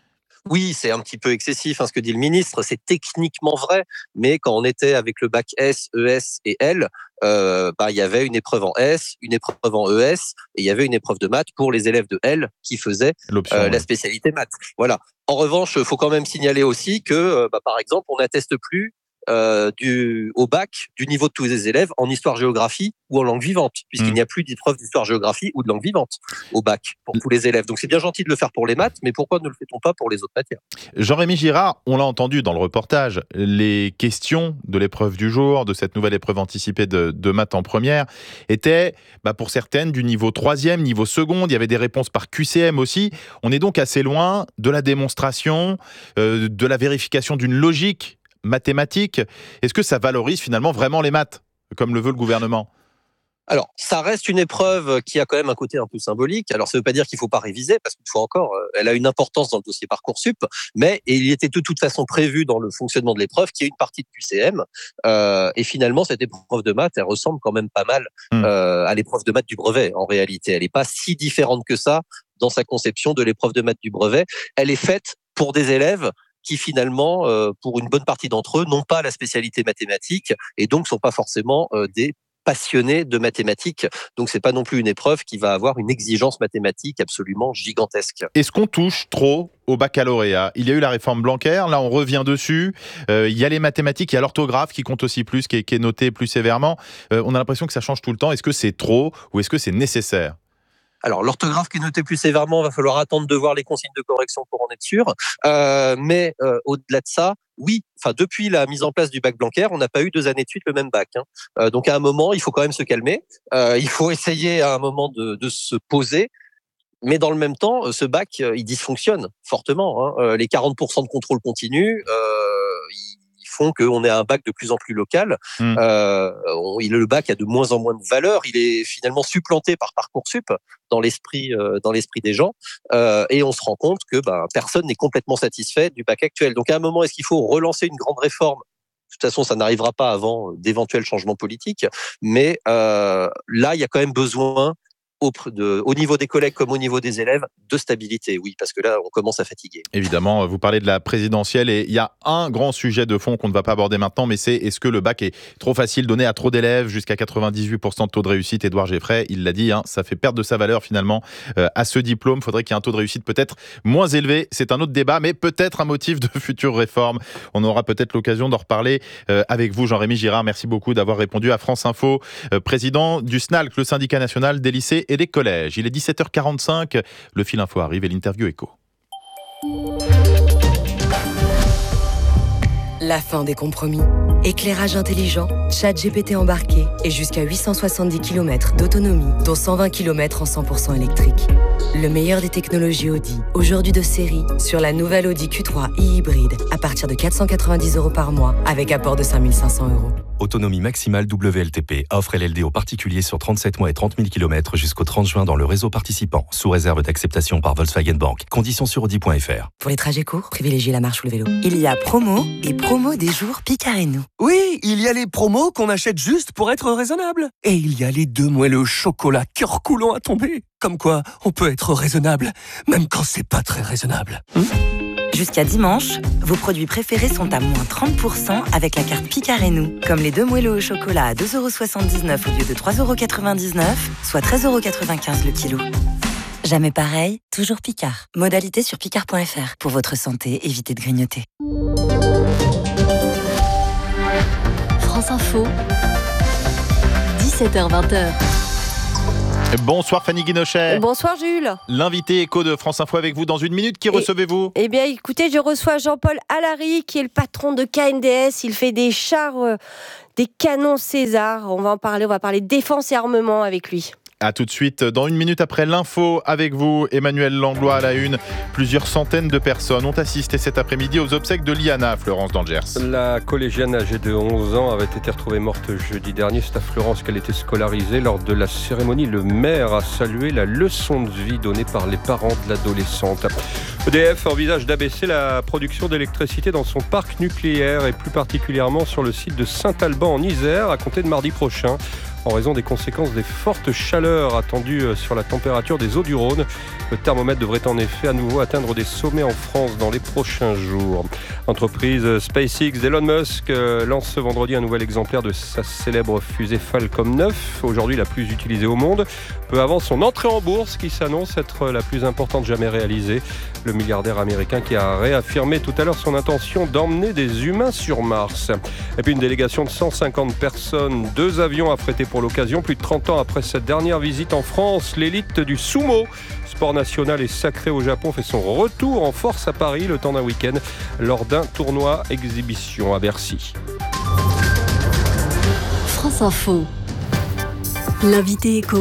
Oui, c'est un petit peu excessif hein, ce que dit le ministre, c'est techniquement vrai, mais quand on était avec le bac S, E S et L, euh, bah, il y avait une épreuve en S, une épreuve en E S, et il y avait une épreuve de maths pour les élèves de L qui faisaient euh, ouais. la spécialité maths. Voilà. En revanche, il faut quand même signaler aussi que, euh, bah, par exemple, on n'atteste plus Euh, du, au bac du niveau de tous les élèves en histoire-géographie ou en langue vivante, puisqu'il mmh. n'y a plus d'épreuve d'histoire-géographie ou de langue vivante au bac pour tous les élèves. Donc c'est bien gentil de le faire pour les maths, mais pourquoi ne le fait-on pas pour les autres matières ? Jean-Rémy Girard, on l'a entendu dans le reportage, les questions de l'épreuve du jour, de cette nouvelle épreuve anticipée de, de maths en première, étaient bah, pour certaines du niveau troisième, niveau seconde, il y avait des réponses par Q C M aussi. On est donc assez loin de la démonstration, euh, de la vérification d'une logique mathématiques. Est-ce que ça valorise finalement vraiment les maths, comme le veut le gouvernement ? Alors, ça reste une épreuve qui a quand même un côté un peu symbolique. Alors, ça ne veut pas dire qu'il ne faut pas réviser, parce qu'une fois encore, elle a une importance dans le dossier Parcoursup, mais il était de toute façon prévu dans le fonctionnement de l'épreuve qu'il y ait une partie de Q C M. Euh, et finalement, cette épreuve de maths, elle ressemble quand même pas mal euh, à l'épreuve de maths du brevet, en réalité. Elle n'est pas si différente que ça dans sa conception de l'épreuve de maths du brevet. Elle est faite pour des élèves qui finalement, euh, pour une bonne partie d'entre eux, n'ont pas la spécialité mathématique et donc ne sont pas forcément euh, des passionnés de mathématiques. Donc, ce n'est pas non plus une épreuve qui va avoir une exigence mathématique absolument gigantesque. Est-ce qu'on touche trop au baccalauréat ? Il y a eu la réforme Blanquer, là on revient dessus. Euh, il y a les mathématiques, il y a l'orthographe qui compte aussi plus, qui est, qui est noté plus sévèrement. Euh, on a l'impression que ça change tout le temps. Est-ce que c'est trop ou est-ce que c'est nécessaire ? Alors, l'orthographe qui est notée plus sévèrement, va falloir attendre de voir les consignes de correction pour en être sûr. Euh, mais euh, au-delà de ça, oui, enfin depuis la mise en place du bac Blanquer, on n'a pas eu deux années de suite le même bac. Hein. Euh, donc à un moment, il faut quand même se calmer. Euh, il faut essayer à un moment de, de se poser. Mais dans le même temps, ce bac, il dysfonctionne fortement. Hein. Les quarante pour cent de contrôle continu, euh, ils font qu'on ait un bac de plus en plus local. Mmh. Euh, on, il, le bac a de moins en moins de valeur. Il est finalement supplanté par Parcoursup dans l'esprit, euh, dans l'esprit des gens. Euh, et on se rend compte que ben, personne n'est complètement satisfait du bac actuel. Donc à un moment, est-ce qu'il faut relancer une grande réforme ? De toute façon, ça n'arrivera pas avant d'éventuels changements politiques. Mais euh, là, il y a quand même besoin, Au, de, au niveau des collègues comme au niveau des élèves, de stabilité, oui, parce que là, on commence à fatiguer. Évidemment, vous parlez de la présidentielle et il y a un grand sujet de fond qu'on ne va pas aborder maintenant, mais c'est est-ce que le bac est trop facile, donné à trop d'élèves, jusqu'à quatre-vingt-dix-huit pour cent de taux de réussite. Édouard Geffray, il l'a dit, hein, ça fait perdre de sa valeur finalement euh, à ce diplôme. Il faudrait qu'il y ait un taux de réussite peut-être moins élevé. C'est un autre débat, mais peut-être un motif de future réforme. On aura peut-être l'occasion d'en reparler euh, avec vous, Jean-Rémy Girard. Merci beaucoup d'avoir répondu à France Info, euh, président du S N A L C, le syndicat national des lycées et des collèges. Il est dix-sept heures quarante-cinq, le fil info arrive et l'interview écho. La fin des compromis. Éclairage intelligent, chat G P T embarqué et jusqu'à huit cent soixante-dix kilomètres d'autonomie, dont cent vingt kilomètres en cent pour cent électrique. Le meilleur des technologies Audi, aujourd'hui de série, sur la nouvelle Audi Q trois e-hybride, à partir de quatre cent quatre-vingt-dix euros par mois, avec apport de cinq mille cinq cents euros. Autonomie maximale W L T P. Offre L L D aux particuliers sur trente-sept mois et trente mille kilomètres jusqu'au trente juin dans le réseau participant, sous réserve d'acceptation par Volkswagen Bank. Conditions sur audi point f r. Pour les trajets courts, privilégiez la marche ou le vélo. Il y a promo et promo des jours Picard et nous. Oui, il y a les promos qu'on achète juste pour être raisonnable. Et il y a les deux moelleux au chocolat cœur coulant à tomber. Comme quoi, on peut être raisonnable, même quand c'est pas très raisonnable. Hum Jusqu'à dimanche, vos produits préférés sont à moins trente pour cent avec la carte Picard et nous. Comme les deux moelleux au chocolat à deux euros soixante-dix-neuf au lieu de trois euros quatre-vingt-dix-neuf, soit treize euros quatre-vingt-quinze le kilo. Jamais pareil, toujours Picard. Modalité sur picard point f r. Pour votre santé, évitez de grignoter. France Info, dix-sept heures vingt. Bonsoir Fanny Guinochet. Bonsoir Jules. L'invité écho de France Info avec vous dans une minute. Qui recevez-vous ? Eh bien écoutez, je reçois Jean-Paul Allary qui est le patron de K N D S. Il fait des chars, euh, des canons César. On va en parler, on va parler défense et armement avec lui. A tout de suite, dans une minute après l'info avec vous, Emmanuel Langlois à la une. Plusieurs centaines de personnes ont assisté cet après-midi aux obsèques de Liana à Fleurance dans le Gers. La collégienne âgée de onze ans avait été retrouvée morte jeudi dernier. C'est à Fleurance qu'elle était scolarisée. Lors de la cérémonie, le maire a salué la leçon de vie donnée par les parents de l'adolescente. E D F envisage d'abaisser la production d'électricité dans son parc nucléaire et plus particulièrement sur le site de Saint-Alban en Isère à compter de mardi prochain, en raison des conséquences des fortes chaleurs attendues sur la température des eaux du Rhône. Le thermomètre devrait en effet à nouveau atteindre des sommets en France dans les prochains jours. L'entreprise SpaceX d'Elon Musk lance ce vendredi un nouvel exemplaire de sa célèbre fusée Falcon neuf, aujourd'hui la plus utilisée au monde, peu avant son entrée en bourse qui s'annonce être la plus importante jamais réalisée. Le milliardaire américain qui a réaffirmé tout à l'heure son intention d'emmener des humains sur Mars. Et puis une délégation de cent cinquante personnes, deux avions affrétés pour l'occasion. Plus de trente ans après cette dernière visite en France, l'élite du sumo, sport national et sacré au Japon, fait son retour en force à Paris le temps d'un week-end lors d'un tournoi exhibition à Bercy. France Info. L'invité écho,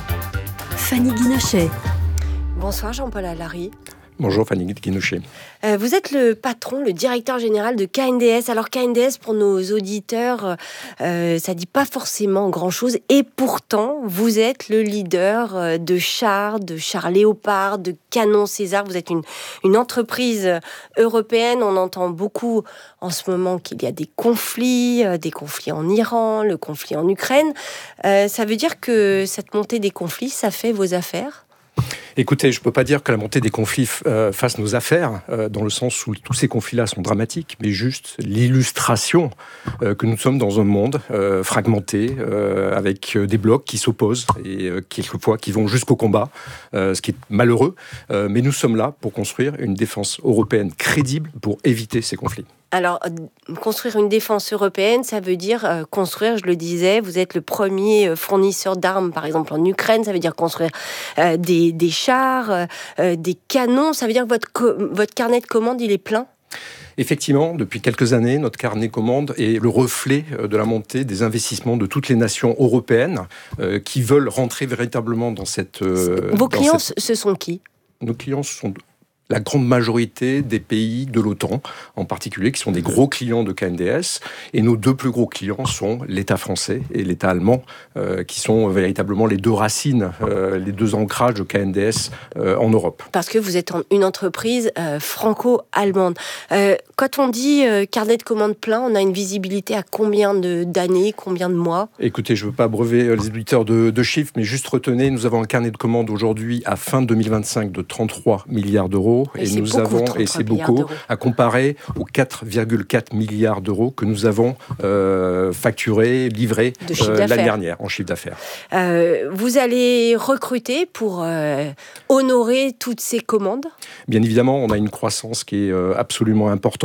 Fanny Guinochet. Bonsoir Jean-Paul Allary. Bonjour Fanny Guinochet. Euh, vous êtes le patron, le directeur général de K N D S. Alors K N D S, pour nos auditeurs, euh, ça dit pas forcément grand-chose. Et pourtant, vous êtes le leader de chars, de chars Léopard, de canons César. Vous êtes une, une entreprise européenne. On entend beaucoup en ce moment qu'il y a des conflits, euh, des conflits en Iran, le conflit en Ukraine. Euh, ça veut dire que cette montée des conflits, ça fait vos affaires ? Écoutez, je ne peux pas dire que la montée des conflits euh, fasse nos affaires, euh, dans le sens où tous ces conflits-là sont dramatiques, mais juste l'illustration euh, que nous sommes dans un monde euh, fragmenté, euh, avec des blocs qui s'opposent et euh, quelquefois qui vont jusqu'au combat, euh, ce qui est malheureux. Euh, mais nous sommes là pour construire une défense européenne crédible pour éviter ces conflits. Alors, construire une défense européenne, ça veut dire euh, construire, je le disais, vous êtes le premier fournisseur d'armes, par exemple en Ukraine, ça veut dire construire euh, des, des chars, euh, des canons, ça veut dire que votre, co- votre carnet de commandes, il est plein ? Effectivement, depuis quelques années, notre carnet commande est le reflet de la montée des investissements de toutes les nations européennes euh, qui veulent rentrer véritablement dans cette... Euh, Vos clients, cette... ce sont qui ? Nos clients sont... la grande majorité des pays de l'OTAN, en particulier, qui sont des gros clients de K N D S. Et nos deux plus gros clients sont l'État français et l'État allemand, euh, qui sont véritablement les deux racines, euh, les deux ancrages de K N D S euh, en Europe. Parce que vous êtes une entreprise euh, franco-allemande. Euh, quand on dit euh, carnet de commandes plein, on a une visibilité à combien de, d'années, combien de mois ? Écoutez, je ne veux pas abreuver les auditeurs de, de chiffres, mais juste retenez, nous avons un carnet de commandes aujourd'hui à fin deux mille vingt-cinq de trente-trois milliards d'euros. Et, et nous avons, et c'est beaucoup, à comparer aux quatre virgule quatre milliards d'euros que nous avons euh, facturés, livrés euh, l'année dernière en chiffre d'affaires. Euh, vous allez recruter pour euh, honorer toutes ces commandes ? Bien évidemment, on a une croissance qui est euh, absolument importante.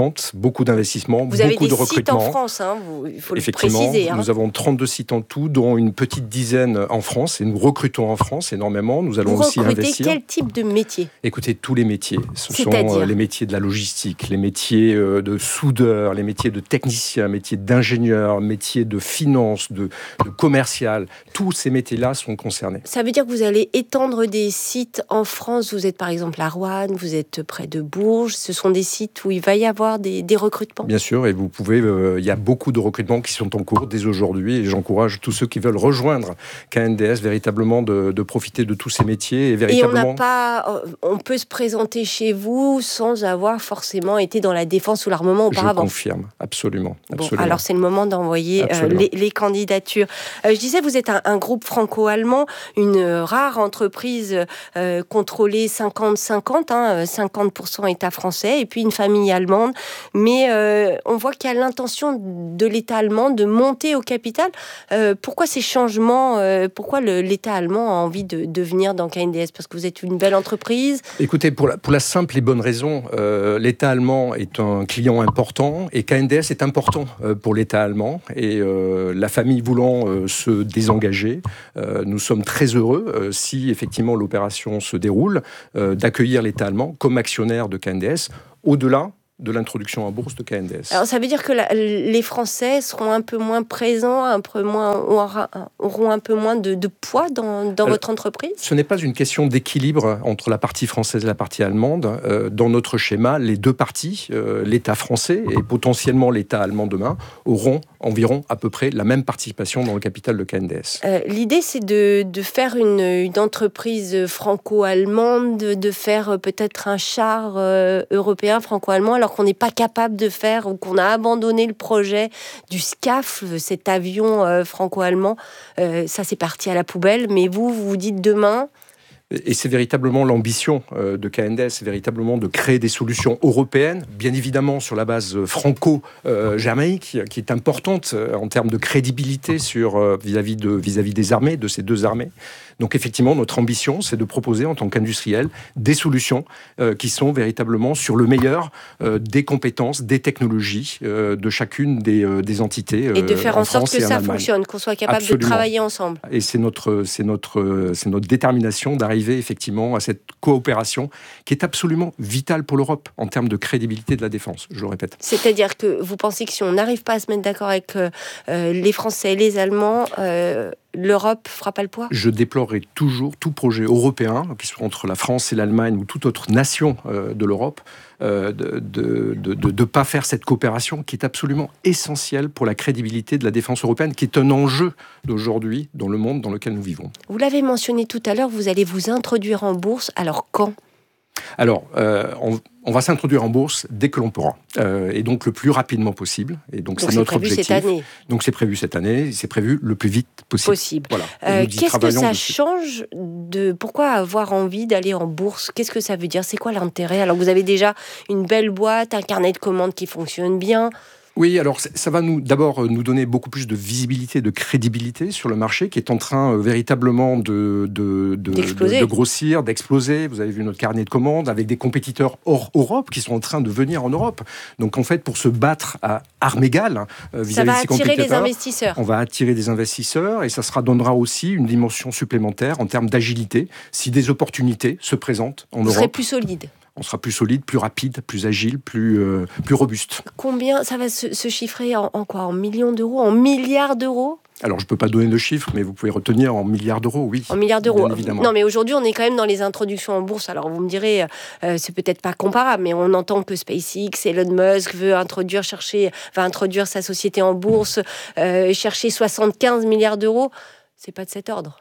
importante, beaucoup d'investissements, vous avez beaucoup des de recrutements. Sites en France, hein, vous, il faut le Effectivement, préciser. Hein. Nous avons trente-deux sites en tout, dont une petite dizaine en France, et nous recrutons en France énormément. Nous allons vous aussi investir. Quel type de métier? Écoutez, tous les métiers. Ce C'est-à-dire sont les métiers de la logistique, les métiers de soudeurs, les métiers de techniciens, métiers d'ingénieurs, métiers de finance, de, de commercial. Tous ces métiers-là sont concernés. Ça veut dire que vous allez étendre des sites en France. Vous êtes par exemple à Roanne, vous êtes près de Bourges. Ce sont des sites où il va y avoir des, des recrutements. Bien sûr, et vous pouvez. Euh, il y a beaucoup de recrutements qui sont en cours dès aujourd'hui, et j'encourage tous ceux qui veulent rejoindre K N D S véritablement de, de profiter de tous ces métiers et véritablement. Et on n'a pas, on peut se présenter chez vous sans avoir forcément été dans la défense ou l'armement auparavant. Je confirme, absolument. absolument. Bon, alors c'est le moment d'envoyer euh, les, les candidatures. Euh, je disais, vous êtes un, un groupe franco-allemand, une rare entreprise euh, contrôlée cinquante cinquante, hein, cinquante pour cent État français et puis une famille allemande. Mais euh, on voit qu'il y a l'intention de l'État allemand de monter au capital. Euh, pourquoi ces changements euh, Pourquoi le, l'État allemand a envie de, de venir dans K N D S? Parce que vous êtes une belle entreprise. Écoutez, pour la, pour la simple et bonne raison, euh, l'État allemand est un client important et K N D S est important euh, pour l'État allemand. Et euh, la famille voulant euh, se désengager, euh, nous sommes très heureux, euh, si effectivement l'opération se déroule, euh, d'accueillir l'État allemand comme actionnaire de K N D S, au-delà de l'introduction en bourse de K N D S. Alors ça veut dire que la, les Français seront un peu moins présents, un peu moins, auront un peu moins de, de poids dans, dans Alors, votre entreprise? Ce n'est pas une question d'équilibre entre la partie française et la partie allemande. Euh, dans notre schéma, les deux parties, euh, l'État français et potentiellement l'État allemand demain, auront environ à peu près la même participation dans le capital de K N D S. Euh, l'idée, c'est de, de faire une, une entreprise franco-allemande, de, de faire peut-être un char euh, européen franco-allemand, alors qu'on n'est pas capable de faire, ou qu'on a abandonné le projet du SCAF, cet avion euh, franco-allemand. Euh, ça, c'est parti à la poubelle. Mais vous, vous vous dites demain... Et c'est véritablement l'ambition de K N D S, c'est véritablement de créer des solutions européennes, bien évidemment sur la base franco-germanique, qui est importante en termes de crédibilité sur, vis-à-vis, de, vis-à-vis des armées, de ces deux armées. Donc effectivement, notre ambition, c'est de proposer en tant qu'industriel des solutions euh, qui sont véritablement sur le meilleur euh, des compétences, des technologies euh, de chacune des, euh, des entités. Euh, et de faire en, en sorte que ça fonctionne, qu'on soit capable Absolument. de travailler ensemble. Et c'est notre, c'est notre, c'est notre détermination d'arriver effectivement à cette coopération qui est absolument vitale pour l'Europe en termes de crédibilité de la défense, je le répète. C'est-à-dire que vous pensez que si on n'arrive pas à se mettre d'accord avec euh, les Français et les Allemands, euh, l'Europe fera pas le poids? Je déplorerai toujours tout projet européen, qui soit entre la France et l'Allemagne ou toute autre nation euh, de l'Europe, euh, de ne de, de, pas faire cette coopération qui est absolument essentielle pour la crédibilité de la défense européenne, qui est un enjeu d'aujourd'hui dans le monde dans lequel nous vivons. Vous l'avez mentionné tout à l'heure, vous allez vous introduire en bourse. Alors quand ? Alors, euh, on, on va s'introduire en bourse dès que l'on pourra, euh, et donc le plus rapidement possible. Et donc, donc c'est, c'est notre prévu objectif. Cette année. Donc c'est prévu cette année, c'est prévu le plus vite possible. Possible. Voilà. Euh, qu'est-ce que ça dessus. change de pourquoi avoir envie d'aller en bourse? Qu'est-ce que ça veut dire? C'est quoi l'intérêt? Alors vous avez déjà une belle boîte, un carnet de commandes qui fonctionne bien. Oui, alors ça va nous d'abord nous donner beaucoup plus de visibilité, de crédibilité sur le marché qui est en train euh, véritablement de, de, de, de, de grossir, d'exploser. Vous avez vu notre carnet de commandes avec des compétiteurs hors Europe qui sont en train de venir en Europe. Donc en fait, pour se battre à armes égales euh, vis-à-vis de ces compétiteurs, ça va attirer les investisseurs. On va attirer des investisseurs et ça sera donnera aussi une dimension supplémentaire en termes d'agilité si des opportunités se présentent en Vous Europe. Vous serez plus solide. On sera plus solide, plus rapide, plus agile, plus, euh, plus robuste. Combien ça va se, se chiffrer en, en quoi? En millions d'euros? En milliards d'euros? Alors, je ne peux pas donner de chiffres, mais vous pouvez retenir en milliards d'euros, oui. En milliards d'euros, évidemment. Non, mais aujourd'hui, on est quand même dans les introductions en bourse. Alors, vous me direz, euh, c'est peut-être pas comparable, mais on entend que SpaceX, Elon Musk veut introduire, chercher, va introduire sa société en bourse, euh, chercher soixante-quinze milliards d'euros. C'est pas de cet ordre.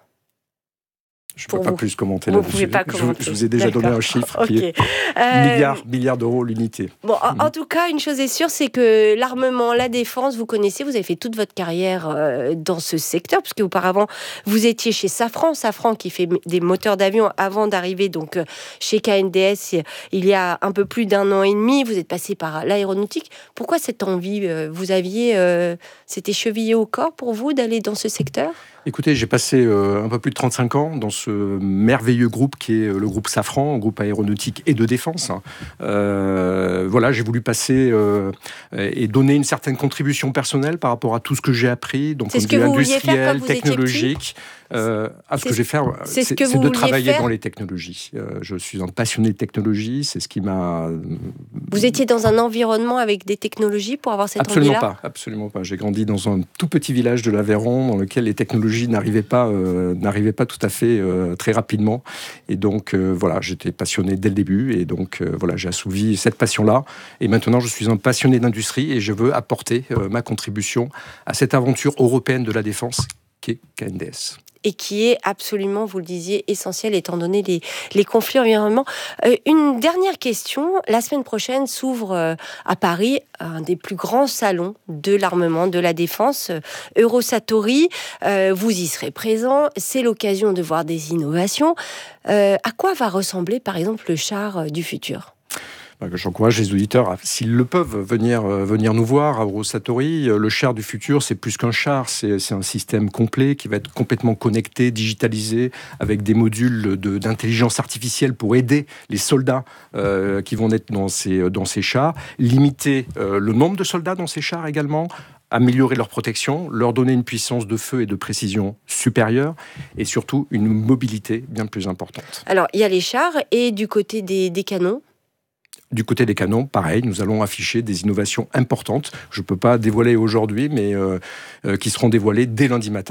Je ne peux pas vous. plus commenter là-dessus. Vous pouvez pas commenter. Je, je vous ai déjà D'accord. donné un chiffre okay. qui est euh... milliards, milliards d'euros l'unité. Bon, en, mmh. en tout cas, une chose est sûre, c'est que l'armement, la défense, vous connaissez, vous avez fait toute votre carrière euh, dans ce secteur, puisque auparavant, vous étiez chez Safran, Safran qui fait des moteurs d'avion avant d'arriver donc euh, chez K N D S il y a un peu plus d'un an et demi. Vous êtes passé par l'aéronautique. Pourquoi cette envie euh, Vous aviez, euh, c'était chevillé au corps pour vous d'aller dans ce secteur ? Écoutez, j'ai passé euh, un peu plus de trente-cinq ans dans ce merveilleux groupe qui est le groupe Safran, un groupe aéronautique et de défense. Euh, voilà, j'ai voulu passer euh, et donner une certaine contribution personnelle par rapport à tout ce que j'ai appris, donc c'est ce que vous vouliez faire quand vous étiez technologique. Euh, ah, ce c'est que j'ai fait, c'est, c'est, c'est, c'est de travailler faire. dans les technologies. Euh, je suis un passionné de technologie, c'est ce qui m'a... Vous étiez dans un environnement avec des technologies pour avoir cette absolument envie-là ? Pas, absolument pas. J'ai grandi dans un tout petit village de l'Aveyron dans lequel les technologies n'arrivaient pas, euh, n'arrivaient pas tout à fait euh, très rapidement. Et donc, euh, voilà, j'étais passionné dès le début. Et donc, euh, voilà, j'ai assouvi cette passion-là. Et maintenant, je suis un passionné d'industrie et je veux apporter euh, ma contribution à cette aventure européenne de la défense qu'est K N D S. Et qui est absolument, vous le disiez, essentiel étant donné les, les conflits environnementaux. Euh, une dernière question. La semaine prochaine s'ouvre euh, à Paris un des plus grands salons de l'armement, de la défense, euh, Eurosatory. Euh, vous y serez présent. C'est l'occasion de voir des innovations. Euh, à quoi va ressembler, par exemple, le char euh, du futur ? J'encourage les auditeurs, à, s'ils le peuvent, venir, euh, venir nous voir à Eurosatory. Le char du futur, c'est plus qu'un char, c'est, c'est un système complet qui va être complètement connecté, digitalisé, avec des modules de, d'intelligence artificielle pour aider les soldats euh, qui vont être dans ces, dans ces chars, limiter euh, le nombre de soldats dans ces chars également, améliorer leur protection, leur donner une puissance de feu et de précision supérieure et surtout une mobilité bien plus importante. Alors, il y a les chars et du côté des, des canons ? Du côté des canons, pareil, nous allons afficher des innovations importantes. Je ne peux pas dévoiler aujourd'hui, mais euh, euh, qui seront dévoilées dès lundi matin.